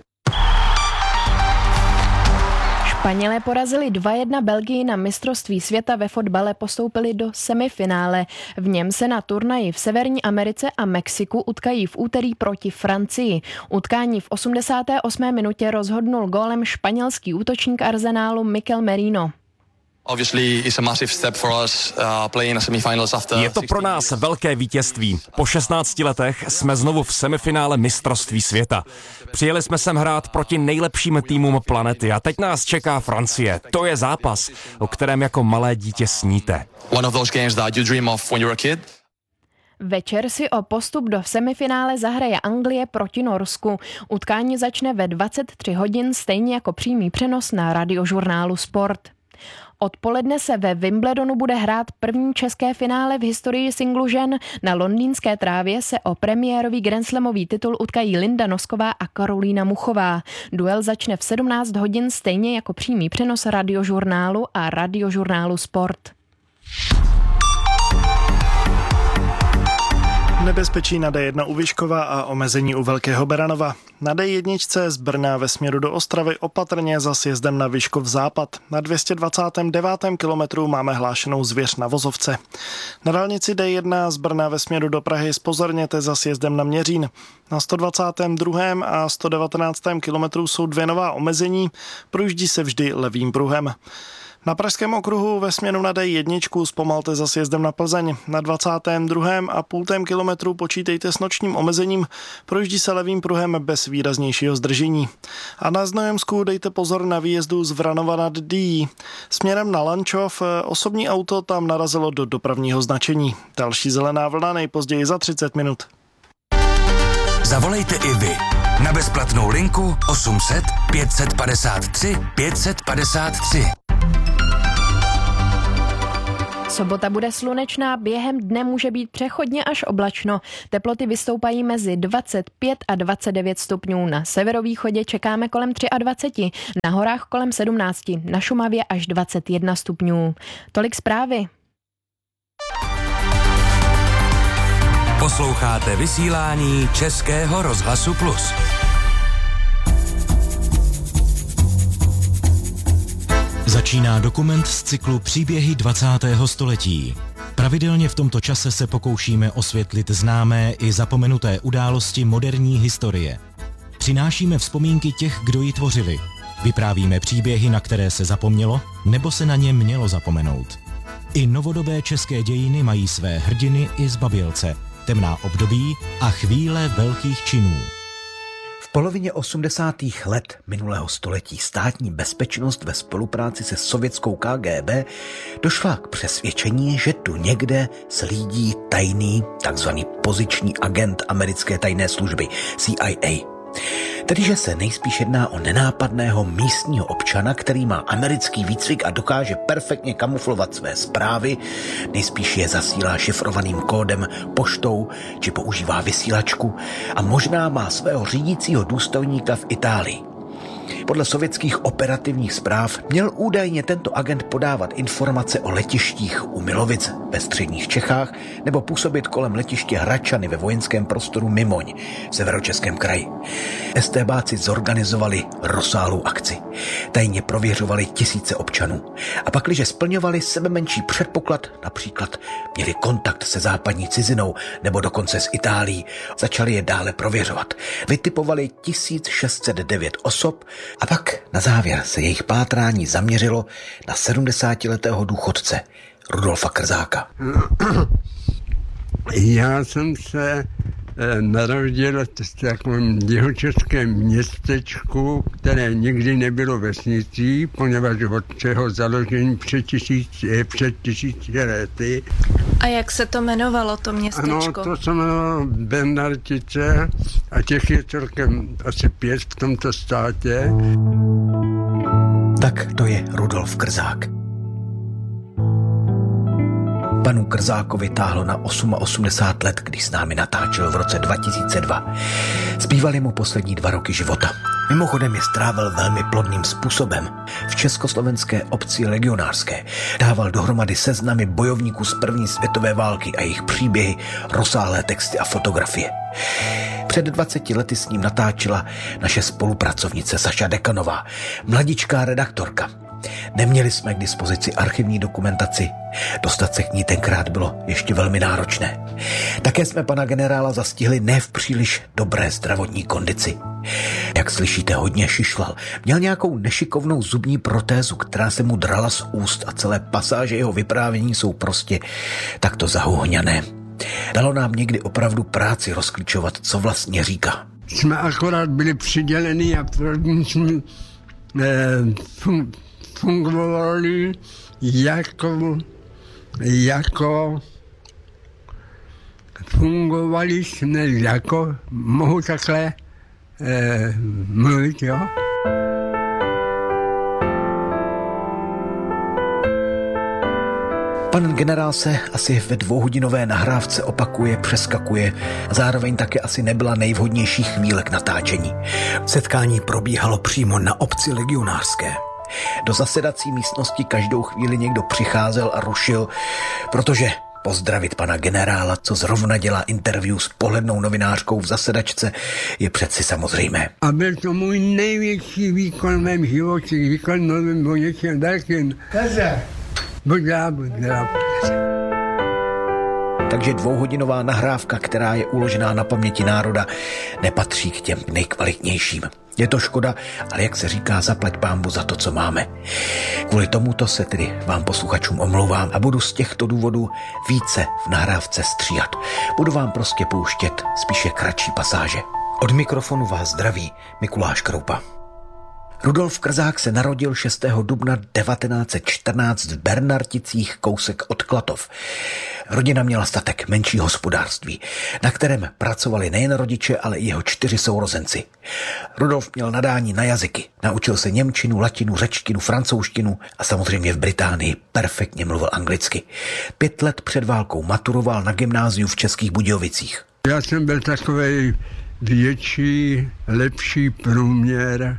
Španělé porazili dva jedna Belgii na mistrovství světa ve fotbale, postoupili do semifinále. V něm se na turnaji v Severní Americe a Mexiku utkají v úterý proti Francii. Utkání v osmdesáté osmé minutě rozhodnul gólem španělský útočník Arsenálu Mikel Merino. Je to pro nás velké vítězství. Po šestnácti letech jsme znovu v semifinále mistrovství světa. Přijeli jsme sem hrát proti nejlepším týmům planety a teď nás čeká Francie. To je zápas, o kterém jako malé dítě sníte. Večer si o postup do semifinále zahraje Anglie proti Norsku. Utkání začne ve dvacet tři hodin, stejně jako přímý přenos na radiožurnálu Sport. Odpoledne se ve Wimbledonu bude hrát první české finále v historii singlu žen. Na londýnské trávě se o premiérový grandslamový titul utkají Linda Nosková a Karolína Muchová. Duel začne v sedmnáct hodin, stejně jako přímý přenos radiožurnálu a radiožurnálu Sport. Nebezpečí na D jedna u Vyškova a omezení u Velkého Beranova. Na D jedna z Brna ve směru do Ostravy opatrně za sjezdem na Vyškov západ. Na dvě stě dvacátém devátém kilometru máme hlášenou zvěř na vozovce. Na dálnici D jedna z Brna ve směru do Prahy zpozorněte za sjezdem na Měřín. Na sto dvacátém druhém a sto devatenáctém kilometru jsou dvě nová omezení, projíždí se vždy levým pruhem. Na Pražském okruhu ve směru na D jedna zpomalte za sjezdem na Plzeň. Na dvacátém druhém a půltém kilometru počítejte s nočním omezením, projíždí se levým pruhem bez výraznějšího zdržení. A na Znojemsku dejte pozor na výjezdu z Vranova nad Dyjí. Směrem na Lančov osobní auto tam narazilo do dopravního značení. Další zelená vlna nejpozději za třicet minut. Zavolejte i vy na bezplatnou linku osm set pět set padesát tři pět set padesát tři. Sobota bude slunečná, během dne může být přechodně až oblačno. Teploty vystoupají mezi dvacet pět a dvacet devět stupňů. Na severovýchodě čekáme kolem dvacet tři, na horách kolem sedmnáct, na Šumavě až dvacet jedna stupňů. Tolik zprávy. Posloucháte vysílání Českého rozhlasu Plus. Začíná dokument z cyklu Příběhy dvacátého století. Pravidelně v tomto čase se pokoušíme osvětlit známé i zapomenuté události moderní historie. Přinášíme vzpomínky těch, kdo ji tvořili. Vyprávíme příběhy, na které se zapomnělo, nebo se na ně mělo zapomenout. I novodobé české dějiny mají své hrdiny i zbabělce, temná období a chvíle velkých činů. V polovině osmdesátých let minulého století státní bezpečnost ve spolupráci se sovětskou K G B došla k přesvědčení, že tu někde slídí tajný, takzvaný poziční agent americké tajné služby C I A. Tedy, že se nejspíš jedná o nenápadného místního občana, který má americký výcvik a dokáže perfektně kamuflovat své zprávy, nejspíš je zasílá šifrovaným kódem poštou či používá vysílačku a možná má svého řídícího důstojníka v Itálii. Podle sovětských operativních zpráv měl údajně tento agent podávat informace o letištích u Milovic ve středních Čechách nebo působit kolem letiště Hradčany ve vojenském prostoru Mimoň v severočeském kraji. STBáci zorganizovali rozsáhlou akci. Tajně prověřovali tisíce občanů. A pakliže splňovali sebemenší předpoklad, například měli kontakt se západní cizinou nebo dokonce s Itálií, začali je dále prověřovat. Vytipovali tisíc šest set devět osob a pak na závěr se jejich pátrání zaměřilo na sedmdesátiletého důchodce Rudolfa Krzáka. Já jsem se narodil v takovém jihočeském městečku, které nikdy nebylo vesnicí, poněvadž od čeho založení před, tisíc, před tisíci lety. A jak se to jmenovalo, to městečko? Ano, to se jmenovalo Bernardice a těch je celkem asi pět v tomto státě. Tak to je Rudolf Krzák. Panu Krzákovi táhlo na osmdesát osm let, když s námi natáčel v roce dva tisíce dva. Zbývaly mu poslední dva roky života. Mimochodem je strávil velmi plodným způsobem. V československé obci legionářské dával dohromady seznamy bojovníků z první světové války a jejich příběhy, rozsáhlé texty a fotografie. Před dvaceti lety s ním natáčela naše spolupracovnice Saša Dekanová, mladičká redaktorka. Neměli jsme k dispozici archivní dokumentaci. Dostat se k ní tenkrát bylo ještě velmi náročné. Také jsme pana generála zastihli ne v příliš dobré zdravotní kondici. Jak slyšíte, hodně šišlal. Měl nějakou nešikovnou zubní protézu, která se mu drala z úst a celé pasáže jeho vyprávění jsou prostě takto zahuhňané. Dalo nám někdy opravdu práci rozklíčovat, co vlastně říká. Jsme akorát byli přiděleni a první jsme eh, fun, fungovali jako, jako fungovali jsme jako, mohu takhle eh, mluvit, jo? Pan generál se asi ve dvouhodinové nahrávce opakuje, přeskakuje a zároveň také asi nebyla nejvhodnější chvíle k natáčení. Setkání probíhalo přímo na obci legionářské. Do zasedací místnosti každou chvíli někdo přicházel a rušil, protože pozdravit pana generála, co zrovna dělá interview s pohlednou novinářkou v zasedačce, je přeci samozřejmé. A byl to můj největší výkon v mém životě, výkon mluvím o něčem dalším. Buď já, buď já. Takže dvouhodinová nahrávka, která je uložená na paměti národa, nepatří k těm nejkvalitnějším. Je to škoda, ale jak se říká, zaplať pánbu za to, co máme. Kvůli tomuto se tedy vám posluchačům omlouvám a budu z těchto důvodů více v nahrávce stříhat. Budu vám prostě pouštět spíše kratší pasáže. Od mikrofonu vás zdraví Mikuláš Kroupa. Rudolf Krzák se narodil šestého dubna devatenáct set čtrnáct v Bernarticích, kousek od Klatov. Rodina měla statek, menší hospodářství, na kterém pracovali nejen rodiče, ale i jeho čtyři sourozenci. Rudolf měl nadání na jazyky. Naučil se němčinu, latinu, řečtinu, francouzštinu a samozřejmě v Británii perfektně mluvil anglicky. Pět let před válkou maturoval na gymnáziu v Českých Budějovicích. Já jsem byl takovej větší, lepší průměr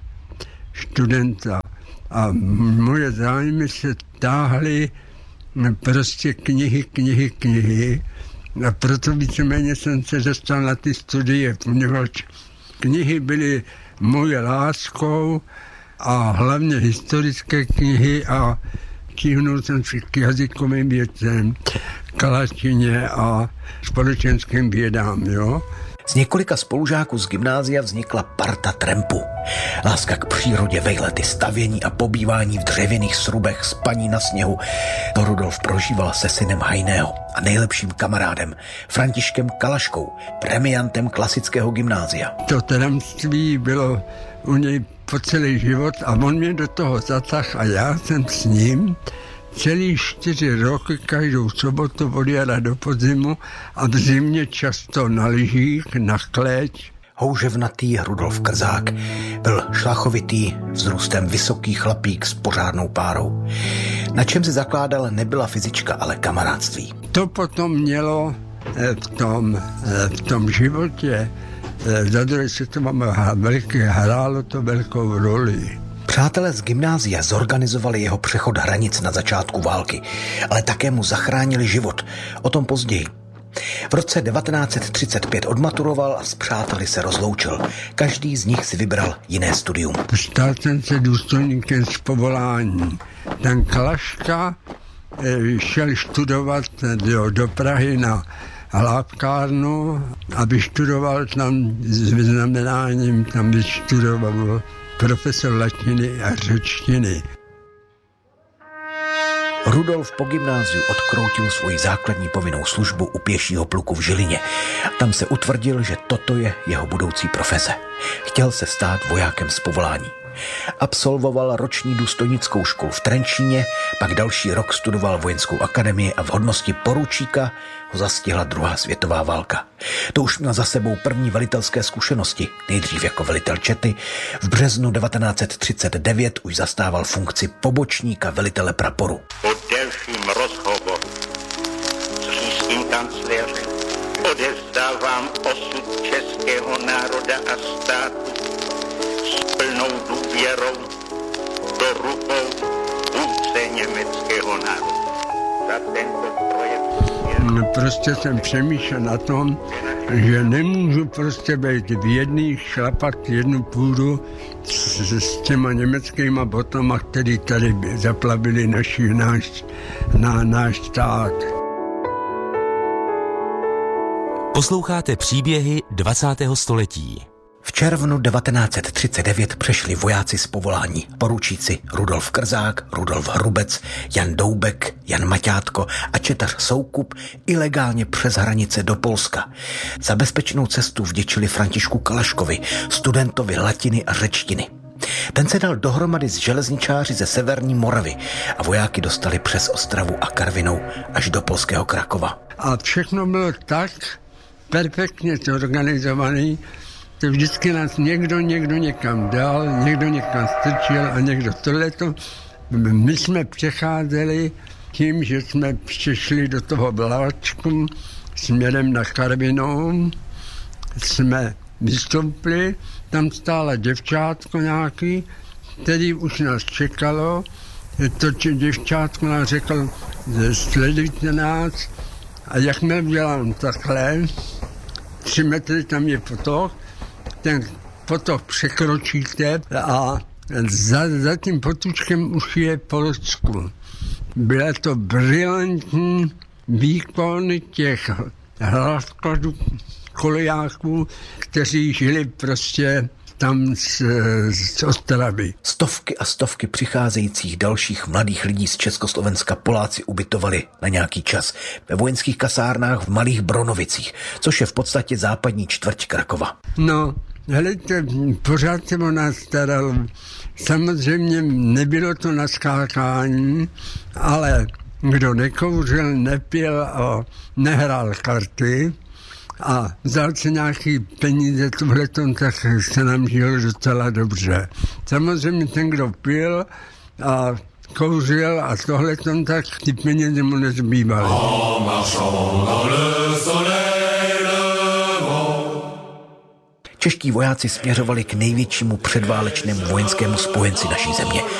studenta a moje zájmy se táhly prostě knihy, knihy, knihy a proto víceméně jsem se dostal na ty studie, poněvadž knihy byly moje láskou a hlavně historické knihy a tíhnul jsem se k jazykovým věcem, k latině a společenským vědám, jo. Z několika spolužáků z gymnázia vznikla parta trampů. Láska k přírodě, vejlety, stavění a pobývání v dřevěných srubech, spaní na sněhu. To Rudolf prožíval se synem Hajného a nejlepším kamarádem Františkem Kalaškou, premiantem klasického gymnázia. To tramství bylo u něj po celý život a on mě do toho zatáhl a já jsem s ním celý čtyři roky každou sobotu od jara do podzimu a v zimě často na lyžích, na kleť. Houževnatý Rudolf Krzák byl šlachovitý, vzrůstem vysoký chlapík s pořádnou párou. Na čem se zakládal, nebyla fyzička, ale kamarádství. To potom mělo v tom, v tom životě za druhé světové války hrálo to velkou roli. Přátelé z gymnázia zorganizovali jeho přechod hranic na začátku války, ale také mu zachránili život. O tom později. V roce devatenáct set třicet pět odmaturoval a s přáteli se rozloučil. Každý z nich si vybral jiné studium. Stal jsem se důstojníkem z povolání. Ten Kalaška šel studovat do, do Prahy na Hlábkárnu a vyštudoval tam s vyznamenáním, tam vyštudoval profesor latiny a řečtiny. Rudolf po gymnáziu odkroutil svoji základní povinnou službu u pěšího pluku v Žilině. Tam se utvrdil, že toto je jeho budoucí profese. Chtěl se stát vojákem z povolání. Absolvoval roční důstojnickou školu v Trenčíně, pak další rok studoval vojenskou akademii a v hodnosti poručíka ho zastihla druhá světová válka. To už měl za sebou první velitelské zkušenosti, nejdřív jako velitel čety. V březnu devatenáct set třicet devět už zastával funkci pobočníka velitele praporu. Po delším rozhovoru s říšským kancléřem odevzdávám osud českého národa a státu s plnou důvěrou do rukou vůdce německého národa. Za tento projekt prostě jsem přemýšlel na tom, že nemůžu prostě být v jedný, šlapat jednu půdu s, s těma německýma botama, který tady zaplavili naši, náš, na, náš stát. Posloucháte příběhy dvacátého století. V červnu devatenáct set třicet devět přešli vojáci z povolání. Poručíci Rudolf Krzák, Rudolf Hrubec, Jan Doubek, Jan Maťátko a četař Soukup ilegálně přes hranice do Polska. Za bezpečnou cestu vděčili Františku Kalaškovi, studentovi latiny a řečtiny. Ten se dal dohromady s železničáři ze severní Moravy a vojáky dostali přes Ostravu a Karvinou až do polského Krakova. A všechno bylo tak perfektně zorganizovaný, že vždycky nás někdo, někdo někam dal, někdo někam strčil a někdo tohleto. My jsme přecházeli tím, že jsme přišli do toho vláčku směrem na Karvinou, jsme vystoupili, tam stála děvčátko nějaký, který už nás čekalo. To děvčátko nás řekl, sledujte nás, a jakmile udělám takhle, tři metry tam je potok, ten potok překročíte a za, za tím potučkem už je Polsku. Byla to brilantní výkon těch hlavkladů kolejáků, kteří žili prostě tam z, z Ostravy. Stovky a stovky přicházejících dalších mladých lidí z Československa Poláci ubytovali na nějaký čas ve vojenských kasárnách v Malých Bronovicích, což je v podstatě západní čtvrť Krakova. No, helejte, pořád se o nás staral. Samozřejmě nebylo to na skákání, ale kdo nekouřil, nepil a nehrál karty a vzal si nějaký peníze tohletom, tak se nám žilo docela dobře. Samozřejmě ten, kdo pil a kouřil a tohletom, tak ty peníze mu nezbývaly. Čeští vojáci směřovali k největšímu předválečnému vojenskému spojenci naší země,